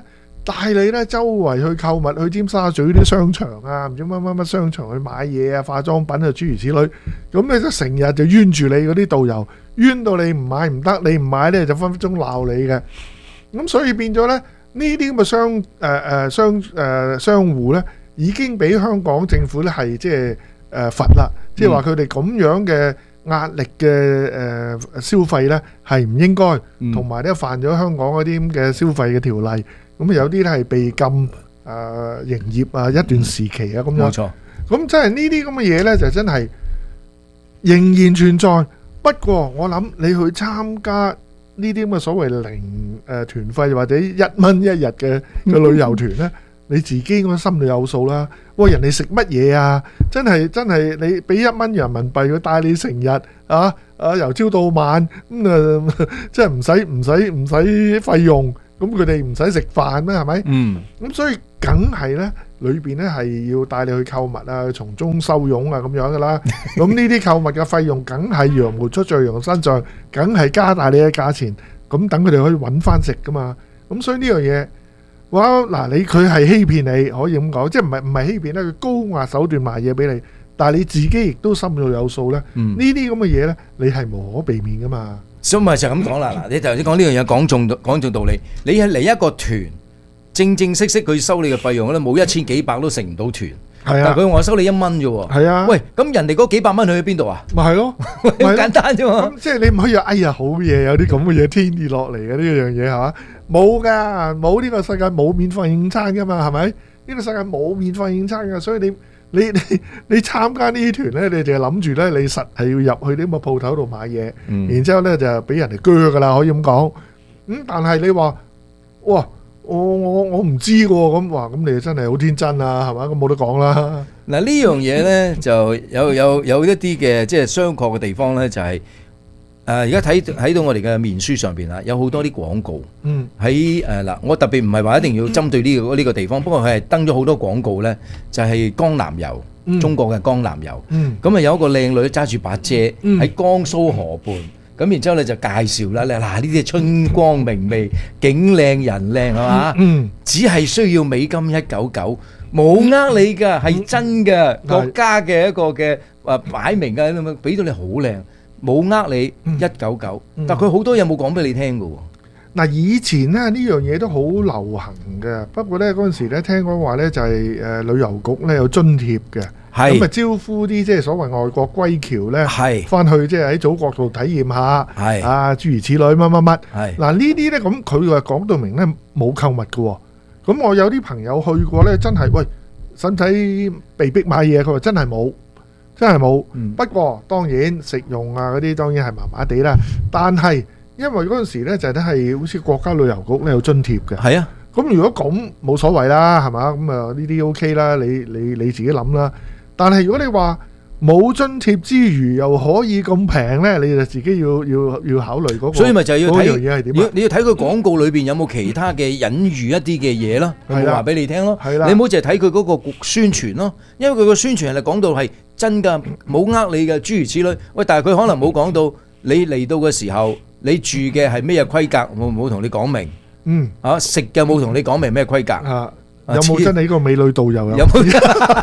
帶你咧周圍去購物，去尖沙咀啲商場啊，唔知乜乜乜商場去買嘢啊、化妝品啊諸如此類。咁你就成日就冤住你嗰啲導遊，冤到你唔買唔得，你唔買咧就分分鐘鬧你嘅。咁所以變咗咧，呢啲咁嘅商誒誒商誒商戶咧，已經俾香港政府咧係即係誒罰啦，即係話佢哋咁樣嘅壓力嘅誒消費咧係唔應該，同埋咧犯咗香港嗰啲咁嘅消費嘅條例。咁有啲咧係被禁誒營業啊一段時期啊咁樣。 冇錯。咁真係呢啲咁嘅嘢咧，就真係仍然存在。不過我諗你去參加呢啲咁嘅所謂零誒團費或者一蚊一日嘅嘅旅遊團咧，你自己應該心裏有數啦。喂，人哋食乜嘢啊？真係真係你俾一蚊人民幣，佢帶你成日啊啊由朝到晚咁啊，即係唔使唔使唔使費用。咁佢哋唔使食飯咩？係咪？嗯。咁所以梗係咧，裏邊咧係要帶你去購物啊，從中收佣啊咁樣噶啦。咁呢啲購物嘅費用，梗係羊毛出在羊身上，梗係加大你嘅價錢。咁等佢哋可以揾翻食噶嘛。咁所以呢樣嘢，哇嗱，你佢係欺騙你，可以咁講，即係唔係唔係欺騙咧？佢高壓手段賣嘢俾你，但係你自己亦都心裏有數咧。呢啲咁嘅嘢咧，你係無可避免噶嘛。 所以咪就咁講啦，嗱，你頭先講呢樣嘢講中講中道理，你係嚟一個團，正正式式佢收你嘅費用咧，冇一千幾百都成唔到團，係啊，但佢話收你一蚊啫喎，係啊，喂，咁人哋嗰幾百蚊去咗邊度啊？咪係咯，好簡單啫嘛，咁即係你唔可以話哎呀好嘢，有啲咁嘅嘢天跌落嚟嘅呢樣嘢係嘛？冇噶，冇呢個世界冇免費午餐噶嘛，係咪？呢個世界冇免費午餐噶，所以你。你你你參加呢啲團咧，你就係諗住咧，你實係要入去啲咁嘅鋪頭度買嘢，嗯、然之後咧就俾人哋鋸噶啦，可以咁講。咁、嗯、但係你話，哇，我我我唔知喎，咁話咁你真係好天真啊，係嘛？咁冇得講啦。 嗱呢樣嘢咧就有有有一啲嘅即係商榷嘅地方咧，就係誒而家睇睇到我哋嘅面書上邊啦，有好多啲廣告。嗯，喺誒嗱，我特別唔係話一定要針對呢個呢個地方，不過佢係登咗好多廣告咧，就係江南遊，中國嘅江南遊。嗯，咁啊有一個靚女揸住把遮喺江蘇河畔，咁然之後咧就介紹啦，嗱呢啲春光明媚，景靚人靚係嘛？嗯，只係需要美金一九九，冇呃你㗎，係真嘅，國家嘅一個嘅誒擺明嘅咁樣，俾到你好靚。冇呃你一九九，但佢好多嘢冇講俾你聽㗎喎。 嗱，以前咧呢樣嘢都好流行嘅，不過咧嗰陣時咧聽講話咧就係誒旅遊局咧有津貼嘅，咁啊招呼啲即係所謂外國歸僑咧，翻去即係喺祖國度體驗下，啊諸如此類乜乜乜。嗱呢啲咧咁佢話講到明咧冇購物嘅，咁我有啲朋友去過咧，真係喂使唔使被逼買嘢？佢話真係冇。真係冇，嗯、不過當然食用啊嗰啲當然係麻麻地啦。但係因為嗰陣時咧就係都係好似國家旅遊局咧有津貼嘅。係啊，咁如果咁冇所謂啦，係嘛？咁啊呢啲 OK 啦，你你你自己諗啦。但係如果你話冇津貼之餘又可以咁平咧，你就自己要要要考慮嗰個。所以咪就係要睇樣嘢係點？ 你要睇佢廣告裏邊有冇其他嘅隱喻一啲嘅嘢咯，佢冇話俾你聽咯。係啦，你唔好淨係睇佢嗰個宣傳咯，因為佢個宣傳係講到係。真㗎，冇呃你嘅，諸如此類。喂，但係佢可能冇講到你嚟到嘅時候，你住嘅係咩規格，冇冇同你講明。嗯，啊食嘅冇同你講明咩規格。啊， 有冇真係呢個美女導遊啊？ 有冇？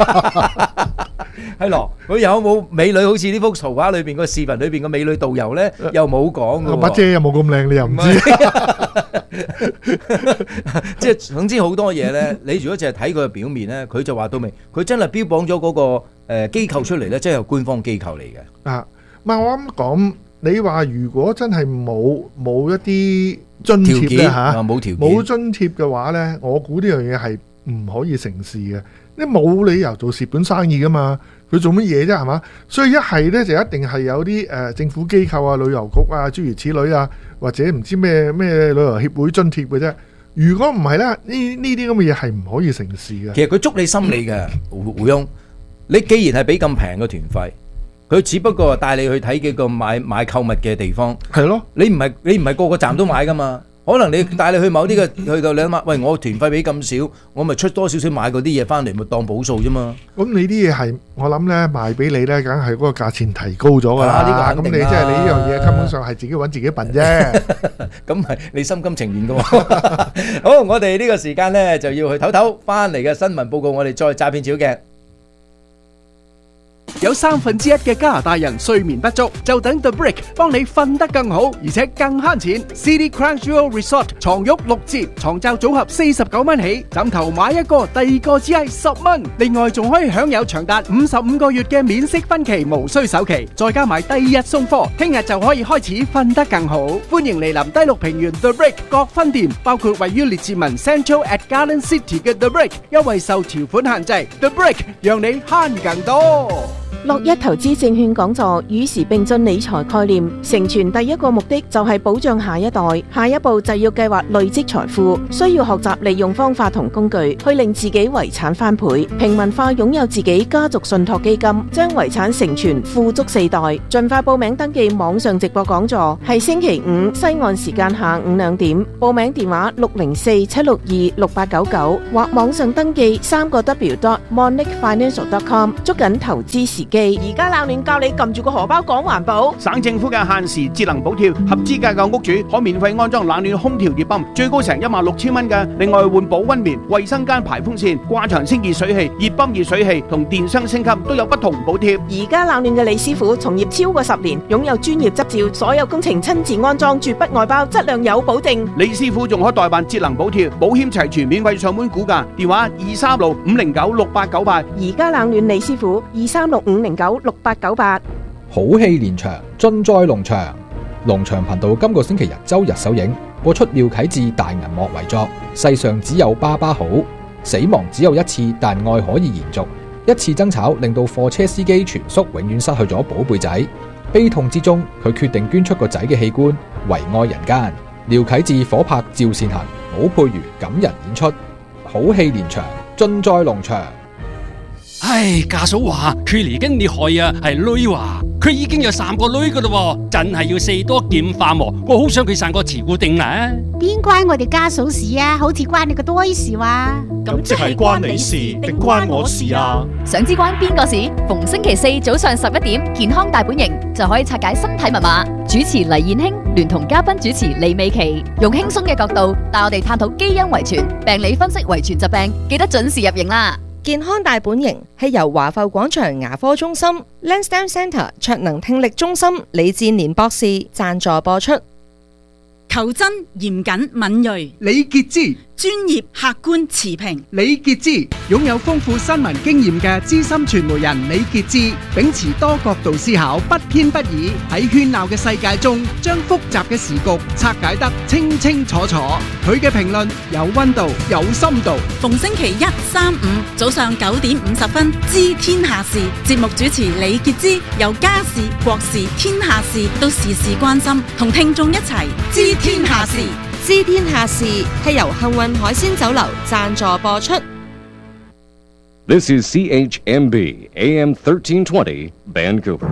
係咯，佢有冇美女？好似呢幅圖畫裏邊個視頻裏邊個美女導遊咧，又冇講㗎。 把遮又冇咁靚，你又唔知。 即係總之好多嘢咧，你如果淨係睇佢嘅表面咧，佢就話到明，佢真係標榜咗嗰個。誒機構出嚟咧，即係由官方機構嚟嘅。啊，唔係我啱講，你話如果真係冇冇一啲津貼咧嚇，冇條件冇津貼嘅話咧，我估呢樣嘢係唔可以成事嘅。你冇理由做蝕本生意噶嘛？佢做乜嘢啫？係嘛？所以一係咧就一定係有啲誒政府機構啊、旅遊局啊諸如此類啊，或者唔知咩咩旅遊協會津貼嘅啫。如果唔係咧，呢呢啲咁嘅嘢係唔可以成事嘅。 其實佢捉你心理嘅胡胡翁。你既然係俾咁平嘅團費，佢只不過帶你去睇幾個買買購物嘅地方，係咯。你唔係你唔係個個站都買噶嘛？ 可能你帶你去某啲嘅去到你諗下，喂，我團費俾咁少，我咪出多少少買嗰啲嘢翻嚟，咪當補數啫嘛。 咁你啲嘢係我諗咧賣俾你咧，梗係嗰個價錢提高咗㗎啦。 啊呢個肯定啦咁你即係你呢樣嘢根本上係自己揾自己笨啫。 咁係你心甘情願㗎喎。好，我哋呢個時間咧就要去唞唞，翻嚟嘅新聞報告，我哋再詐騙照嘅。 有三分之一嘅加拿大人睡眠不足，就等 The Brick 幫你瞓得更好，而且更慳錢。City Crown Jewel Resort 床褥六折，床罩組合四十九蚊起，枕頭買一個，第二個只係十蚊。另外仲可以享有長達五十五個月嘅免息分期，無需首期，再加埋第二日送貨，聽日就可以開始瞓得更好。歡迎嚟臨低綠平原 The Brick 各分店，包括位於列治文 Central at Garden City 嘅 The Brick， 優惠受條款限制。The Brick 讓你慳更多。 樂一投資證券講座與時並進理財概念，成全第一個目的就係保障下一代，下一步就要計劃累積財富，需要學習利用方法同工具去令自己遺產翻倍，平民化擁有自己家族信託基金，將遺產承傳富足四代。盡快報名登記網上直播講座，係星期五西岸時間下午兩點，報名電話六零四七六二六八九九或網上登記三個 W dot monic financial dot com， 捉緊投資時。而家鬧亂教你撳住個荷包講環保。 省政府嘅限時節能補貼，合資格嘅屋主可免費安裝冷暖空調熱泵，最高成一萬六千蚊嘅。另外換保溫棉、衛生間排風扇、掛牆式熱水器、熱泵熱水器同電箱升級都有不同補貼。 而家鬧亂嘅李師傅從業超過十年，擁有專業執照，所有工程親自安裝，絕不外包，質量有保證。 李師傅仲可代辦節能補貼，保險齊全，免費上門估價，電話二三六五零九六八九八。 而家冷暖李師傅二三六五零九六八九八。 好戲連場，盡在農場。農場頻道今個星期日周日首映，播出廖啟智大銀幕遺作《世上只有爸爸好》。死亡只有一次，但愛可以延續。一次爭吵令到貨車司機全叔永遠失去咗寶貝仔，悲痛之中，佢決定捐出個仔嘅器官，為愛人間。廖啟智火拍趙善恒、武佩瑜感人演出，好戲連場，盡在農場。 唉，家嫂話佢嚟緊你害啊，係女話，佢已經有三個女噶啦，真係要四多劍化喎。我好想佢生個慈固定啦。 邊關我哋家嫂事啊？好似關你個多事話。 咁即係關你事定關我事啊？ 想知關邊個事？逢星期四早上十一點，健康大本營就可以拆解身體密碼。主持黎燕卿聯同嘉賓主持李美琪，用輕鬆嘅角度帶我哋探討基因遺傳、病理分析遺傳疾病，記得準時入營啦。 健康大本營係由華埠廣場牙科中心、Lansdowne Centre 卓能聽力中心李志年博士贊助播出。 求真、嚴謹、敏銳， 李傑之。 專業、客觀、持平。 李傑之擁有豐富新聞經驗嘅資深傳媒人李傑之，秉持多角度思考，不偏不倚，喺喧鬧嘅世界中，將複雜嘅時局拆解得清清楚楚。佢嘅評論有溫度、有深度。 逢星期一、三、五早上九點五十分，知天下事節目主持李傑之，由家事、國事、天下事都事事關心，同聽眾一齊知天下事。 知天下事係由幸運海鮮酒樓贊助播出。 This is C H M B A M thirteen twenty Vancouver。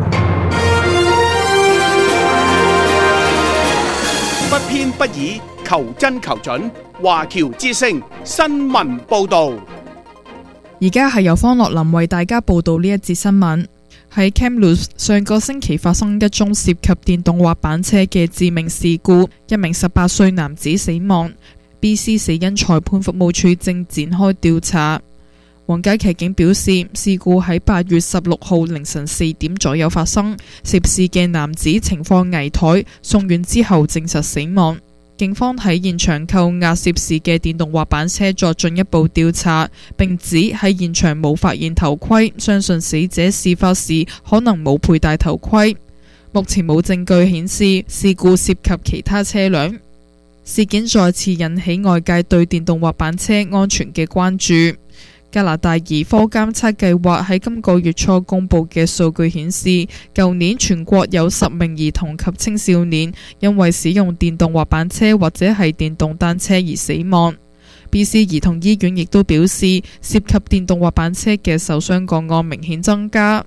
不偏不倚，求真求準。華僑之聲新聞報導。 而家係由方樂林為大家報道呢一節新聞。喺 Kamloops 上個星期發生一宗涉及電動滑板車嘅致命事故，一名十八歲男子死亡。B C 死因裁判服務處正展開調查。皇家騎警表示，事故喺八月十六號凌晨四點左右發生，涉事嘅男子情況危殆，送院之後證實死亡。警方喺現場扣押涉事嘅電動滑板車作進一步調查，並指喺現場冇發現頭盔，相信死者事發時可能冇佩戴頭盔。目前冇證據顯示事故涉及其他車輛。事件再次引起外界對電動滑板車安全嘅關注。加拿大兒科監測計劃喺今個月初公布嘅數據顯示，舊年全國有十名兒童及青少年因為使用電動滑板車或者係電動單車而死亡。B C 兒童醫院亦都表示，涉及電動滑板車嘅受傷個案明顯增加。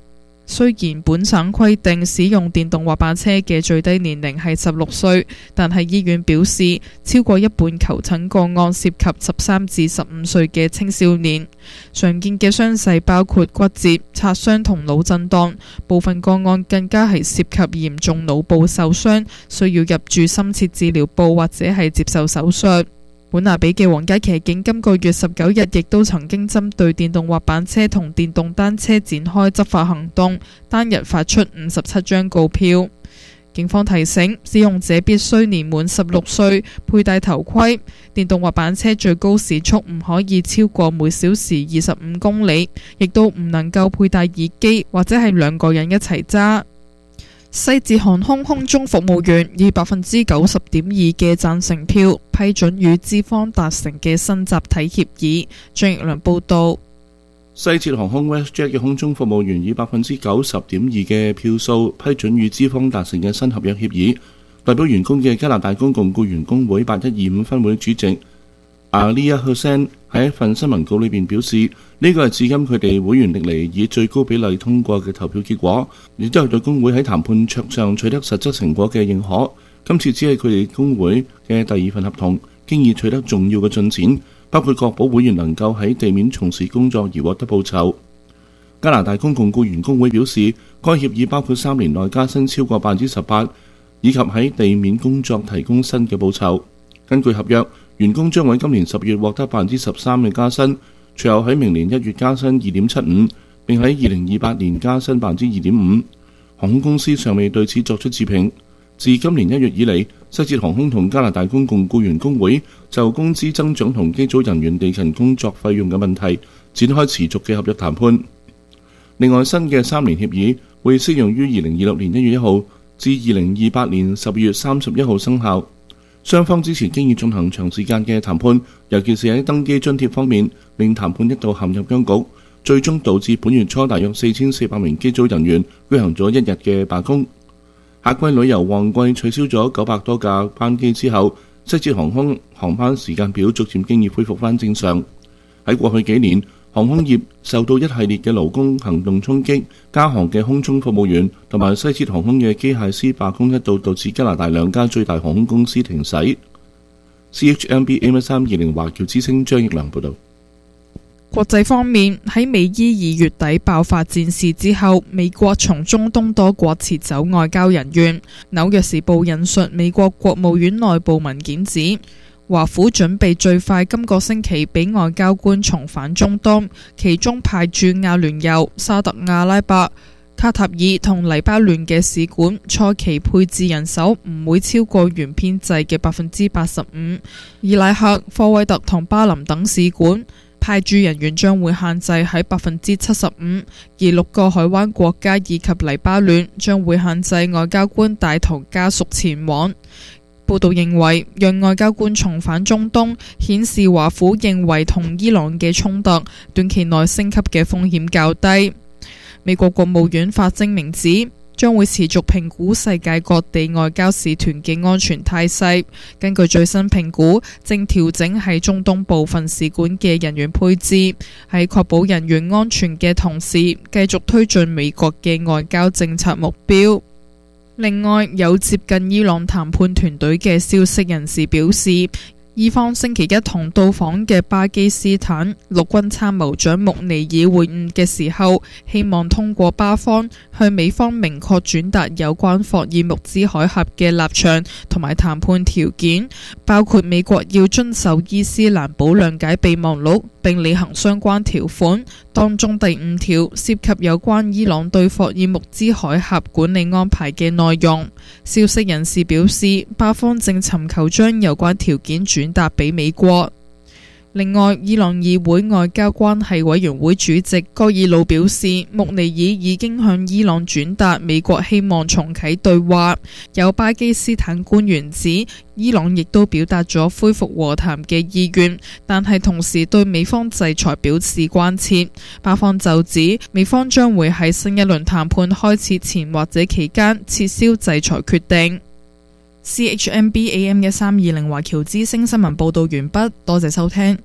雖然本省規定使用電動滑板車嘅最低年齡係十六歲，但係醫院表示，超過一半求診個案涉及十三至十五歲嘅青少年。常見嘅傷勢包括骨折、擦傷同腦震盪，部分個案更加係涉及嚴重腦部受傷，需要入住深切治療部或者係接受手術。本拿比嘅皇家騎警今個月十九日亦都曾經針對電動滑板車同電動單車展開執法行動，單日發出五十七張告票。警方提醒使用者必須年滿十六歲，佩戴頭盔。電動滑板車最高時速唔可以超過每小時二十五公里，亦都唔能夠佩戴耳機或者係兩個人一齊揸。西捷航空空中服務員以百分之九十點二嘅贊成票批准與資方達成嘅新集體協議。張奕良報道。 西捷航空 WestJet 嘅空中服務員以百分之九十點二嘅票數批准與資方達成嘅新合約協議。代表員工嘅加拿大公共僱員工會八一二五分會主席阿利亞赫森喺一份新聞稿裏邊表示，呢個係至今佢哋會員歷嚟以最高比例通過嘅投票結果，亦都係對工會喺談判桌上取得實質成果嘅認可。今次只係佢哋工會嘅第二份合同，經已取得重要嘅進展，包括確保會員能夠喺地面從事工作而獲得報酬。加拿大公共僱員工會表示，該協議包括三年內加薪超過百分之十八，以及喺地面工作提供新嘅報酬。根據合約，員工將喺今年十月獲得百分之十三嘅加薪，隨後喺明年一月加薪二點七五，並喺二零二八年加薪百分之二點五。航空公司尚未對此作出置評。自今年一月以嚟，西捷航空同加拿大公共僱員工會就工資增長同機組人員地勤工作費用嘅問題展開持續嘅合約談判。另外，新嘅三年協議會適用於二零二六年一月一號至二零二八年十二月三十一號生效。雙方之前經已進行長時間嘅談判，尤其是喺登機津貼方面，令談判一度陷入僵局，最終導致本月初大約四千四百名機組人員舉行咗一日嘅罷工。夏季旅遊旺季取消咗九百多架班機之後，西捷航空航班時間表逐漸經已恢復翻正常。喺過去幾年，航空業受到一系列嘅勞工行動衝擊，加航嘅空中服務員同埋西捷航空嘅機械師罷工一度導致加拿大兩家最大航空公司停駛。C H M B A M 三二零華僑之聲張奕良報導。 國際方面，喺美伊二月底爆發戰事之後，美國從中東多國撤走外交人員。紐約時報引述美國國務院內部文件指，華府準備最快今個星期俾外交官重返中東，其中派駐阿聯酋、沙特阿拉伯、卡塔爾同黎巴嫩嘅使館初期配置人手唔會超過原編制嘅百分之八十五。伊拉克、科威特同巴林等使館派駐人員將會限制喺百分之七十五，而六個海灣國家以及黎巴嫩將會限制外交官帶同家屬前往。報道認為，讓外交官重返中東，顯示華府認為同伊朗嘅衝突短期內升級嘅風險較低。美國國務院發聲明指，將會持續評估世界各地外交使團嘅安全態勢。根據最新評估，正調整喺中東部分使館嘅人員配置，喺確保人員安全嘅同時，繼續推進美國嘅外交政策目標。另外，有接近伊朗談判團隊嘅消息人士表示，伊方星期一同到訪嘅巴基斯坦陸軍參謀長穆尼爾會晤嘅時候，希望通過巴方向美方明確轉達有關霍爾木茲海峽嘅立場同埋談判條件，包括美國要遵守伊斯蘭堡諒解備忘錄並履行相關條款，當中第五條涉及有關伊朗對霍爾木茲海峽管理安排嘅內容。消息人士表示，巴方正尋求將有關條件轉達俾美國。另外，伊朗議會外交關係委員會主席戈爾魯表示，穆尼爾已經向伊朗轉達美國希望重啟對話。有巴基斯坦官員指，伊朗亦都表達咗恢復和談嘅意願，但係同時對美方制裁表示關切。巴方就指，美方將會喺新一輪談判開始前或者期間撤銷制裁決定。C H M B A M 一三二零華僑之聲新聞報道完畢，多謝收聽。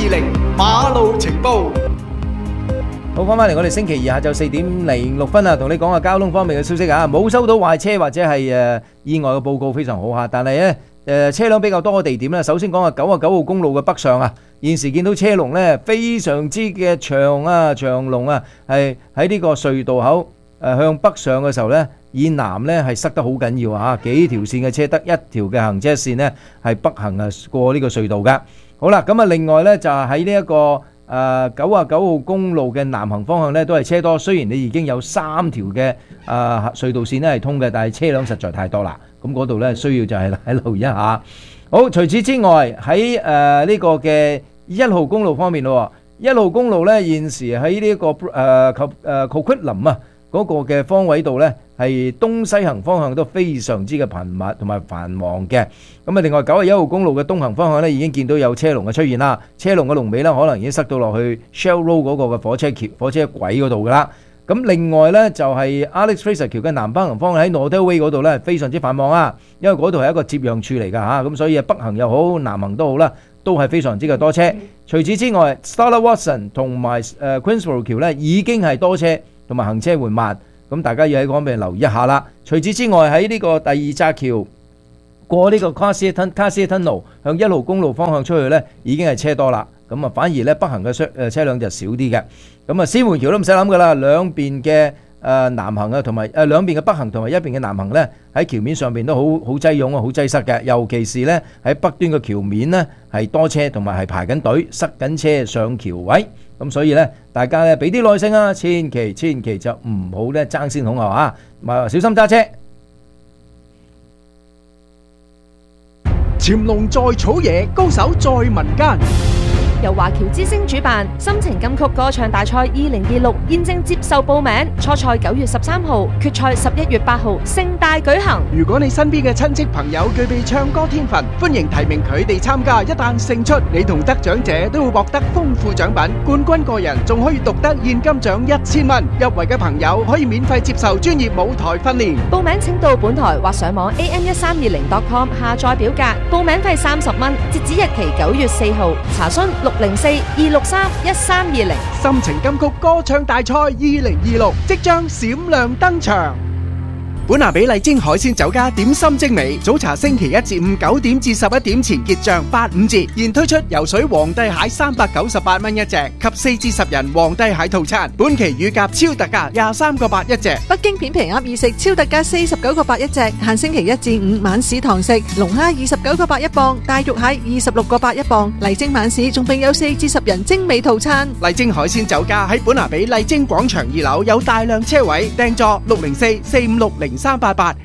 零馬路情報。 好，翻返嚟我哋星期二下晝四點零六分啊，同你講下交通方面嘅消息啊，冇收到壞車或者係誒意外嘅報告，非常好嚇。但係咧誒車輛比較多嘅地點咧，首先講下九啊九號公路嘅北上啊，現時見到車龍咧非常之嘅長啊，長龍啊，係喺呢個隧道口誒向北上嘅時候咧，以南咧係塞得好緊要啊，幾條線嘅車得一條嘅行車線咧係北行啊過呢個隧道㗎。好啦，咁啊另外咧就係喺呢一個。誒九啊九號公路嘅南行方向咧都係車多，雖然你已經有三條嘅誒隧道線咧係通嘅，但係車輛實在太多啦。咁嗰度咧需要就係喺留意一下。好，除此之外喺誒呢個嘅一號公路方面咯，一號公路咧現時喺呢個誒及誒 Coquitlam 啊嗰個嘅方位度咧係東西行方向都非常之嘅頻密同埋繁忙嘅。咁啊，另外九十一號公路嘅東行方向咧已經見到有車龍嘅出現啦，車龍嘅龍尾咧可能已經塞到落去 Shell Road 嗰個嘅火車橋、火車軌嗰度噶啦。咁另外咧就係 Alex Fraser 橋嘅南北行方向喺 Northern Way 嗰度咧非常之繁忙啊，因為嗰度係一個接壤處嚟㗎嚇，咁所以北行又好，南行都好啦，都係非常之嘅多車。除此之外 Starla Watson 同埋誒 Queensborough 橋咧已經係多車同埋行車緩慢，咁大家要喺嗰方面留意一下啦。除此之外喺呢個第二紮橋過呢個 Cassia Tunnel 向一號公路方向出去咧，已經係車多啦。咁啊，反而咧北行嘅車誒車輛就少啲嘅。咁啊，獅門橋都唔使諗噶啦，兩邊嘅誒南行啊，同埋誒兩邊嘅北行同埋一邊嘅南行咧，喺橋面上邊都好好擠擁啊，好擠塞嘅。尤其是咧喺北端嘅橋面咧係多車，同埋係排緊隊，塞緊車上橋位。咁所以咧，大家咧俾啲耐性啊，千祈千祈就唔好咧爭先恐後啊，咪小心揸車。 潛龍在草野，高手在民間。 由華僑之星主辦心情金曲歌唱大賽二零二六現正接受報名，初賽九月十三號，決賽十一月八號，盛大舉行。 如果你身邊嘅親戚朋友具備唱歌天分，歡迎提名佢哋參加。一旦勝出，你同得獎者都會獲得豐富獎品，冠軍個人仲可以獨得現金獎一千蚊。入圍嘅朋友可以免費接受專業舞台訓練。 報名請到本台或上網 a m 一三二零 dot com 下載表格，報名費三十蚊，截止日期九月四號。查詢六零四二六三一三二零。 心情金曲歌唱大賽二零二六即將閃亮登場。本拿比麗晶海鮮酒家點心精美，早茶星期一至五九點至十一點前結賬八五折，現推出游水皇帝蟹三百九十八蚊一隻及四至十人皇帝蟹套餐，本期乳鴿超特價廿三個八一隻。 北京片皮鴨二食超特價四十九個八一隻，限星期一至五晚市堂食，龍蝦二十九個八一磅，大肉蟹二十六個八一磅。麗晶晚市仲並有四至十人精美套餐。 麗晶海鮮酒家喺本拿比麗晶廣場二樓有大量車位，訂座六零四四五六零三八八。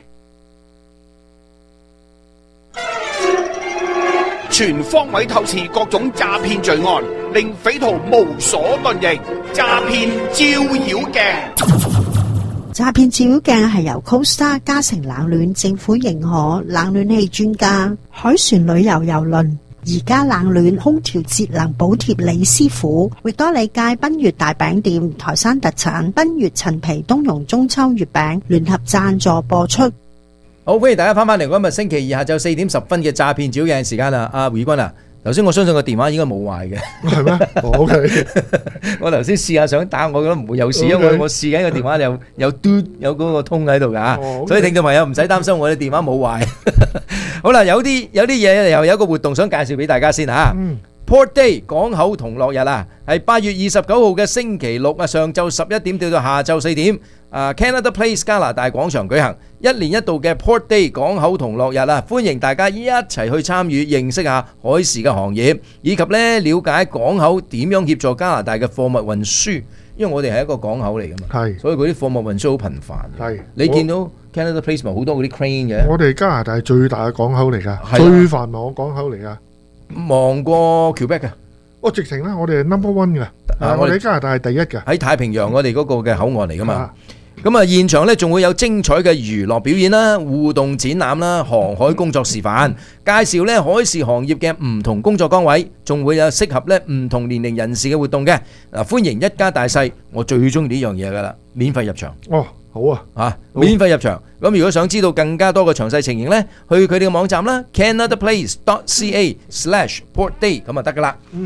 全方位透視各種詐騙罪案，令匪徒無所遁形。詐騙照妖鏡， 詐騙照妖鏡係由 Costa 嘉誠冷暖政府認可冷暖氣專家海船旅遊郵輪而家冷暖空調節能補貼李師傅，域多利街賓悅大餅店台山特產賓悅陳皮冬蓉中秋月餅聯合贊助播出。 好，歡迎大家翻返嚟今日星期二下晝四點十分嘅詐騙照妖鏡時間啊！阿胡宇君啊，頭先我相信個電話應該冇壞嘅， 係咩？哦 OK， 我頭先試下想打，我覺得唔會有事，因為我試緊個電話有有嘟有嗰個通喺度噶，所以聽眾朋友唔使擔心我哋電話冇壞。好啦，有啲有啲嘢又有一個活動想介紹俾大家先嚇。Port Day 港口同樂日啊，係八月二十九號嘅星期六啊，上晝十一點到到下晝四點，啊 Canada Place 加拿大廣場舉行一年一度嘅 Port Day 港口同樂日啊，歡迎大家一齊去參與，認識下海事嘅行業，以及咧了解港口點樣協助加拿大嘅貨物運輸，因為我哋係一個港口嚟㗎嘛， 係， 所以嗰啲貨物運輸好頻繁。係，你見到 Canada Place 咪好多嗰啲 crane 嘅？我哋加拿大係最大嘅港口嚟㗎，最繁忙嘅港口嚟㗎。忙過 Quebec 嘅， 我直情咧，我哋係 number one 嘅，我哋喺加拿大係第一嘅， 喺太平洋我哋嗰個嘅口岸嚟噶嘛。咁啊，現場咧仲會有精彩嘅娛樂表演啦、互動展覽啦、航海工作示範，介紹咧海事行業嘅唔同工作崗位，仲會有適合咧唔同年齡人士嘅活動嘅。嗱，歡迎一家大細，我最中意呢樣嘢噶啦，免費入場。 哦，好啊， 啊，免費入場。咁如果想知道更加多嘅詳細情形咧，去佢哋嘅網站啦 ，canadaplace dot ca slash portday 咁就得噶啦。 嗯。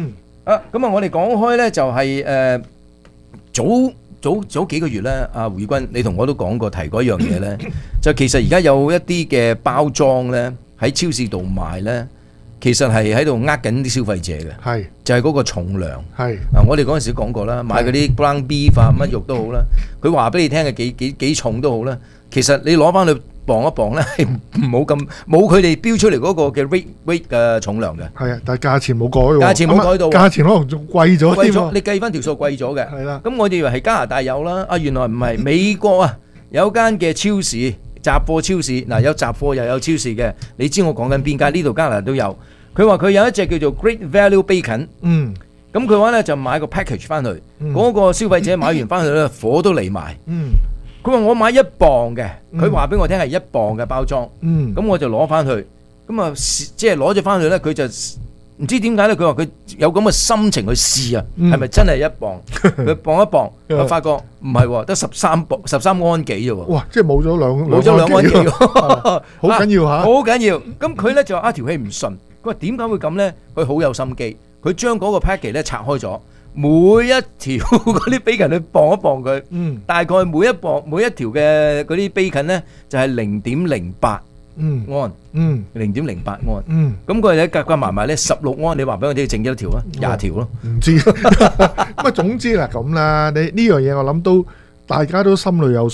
啊，咁啊，我哋講開咧就係、是、誒、呃、早早早幾個月咧，阿胡耀君你同我都講過提過一樣嘢咧，就其實而家有一啲嘅包裝咧喺超市度賣咧。其實係喺度呃緊啲消費者嘅， 係就係嗰個重量。 係啊，我哋嗰陣時講過啦，買嗰啲 ground beef 啊乜肉都好啦，佢話俾你聽嘅幾幾幾重都好啦。其實你攞翻去磅一磅咧，係冇咁冇佢哋標出嚟嗰個嘅 weight weight 嘅重量嘅。 係啊，但係價錢冇改喎。 價錢冇改到， 價錢可能仲貴咗添喎。 你計翻條數貴咗嘅。 係啦。 咁我哋以為係加拿大有啦，啊原來唔係，美國啊有間嘅超市雜貨超市，嗱有雜貨又有超市嘅，你知我講緊邊間？呢度加拿大都有。佢話佢有一隻叫做 Great Value Bacon， 嗯， 咁佢話咧就買個 package 翻去，嗰、 嗯、 個消費者買完翻去咧火都嚟埋， 嗯， 佢話我買一磅嘅，佢話俾我聽係一磅嘅包裝， 嗯， 咁我就攞翻去，咁啊即係攞咗翻去咧，佢就唔知點解咧，佢話佢有咁嘅心情去試啊，係咪、嗯、真係一磅？佢磅一磅，我發覺唔係喎，得十三磅十三安幾啫喎， 哇！即係冇咗兩冇咗兩安幾喎， 好緊要嚇， 好緊要。咁佢咧就話啊條氣唔順。佢話點解會咁咧？佢好有心機，佢將嗰個 package 咧拆開咗，每一條嗰啲 bacon 去磅一磅佢， 嗯， 大概每一磅每一條嘅嗰啲 bacon 咧就係零點零八安， 嗯， 零點零八安， 嗯， 咁佢哋夾夾埋埋咧十六安，你話俾我哋整幾多條啊？廿條咯， 唔知咁啊。總之嗱咁啦，你呢樣嘢我諗都大家都心裏有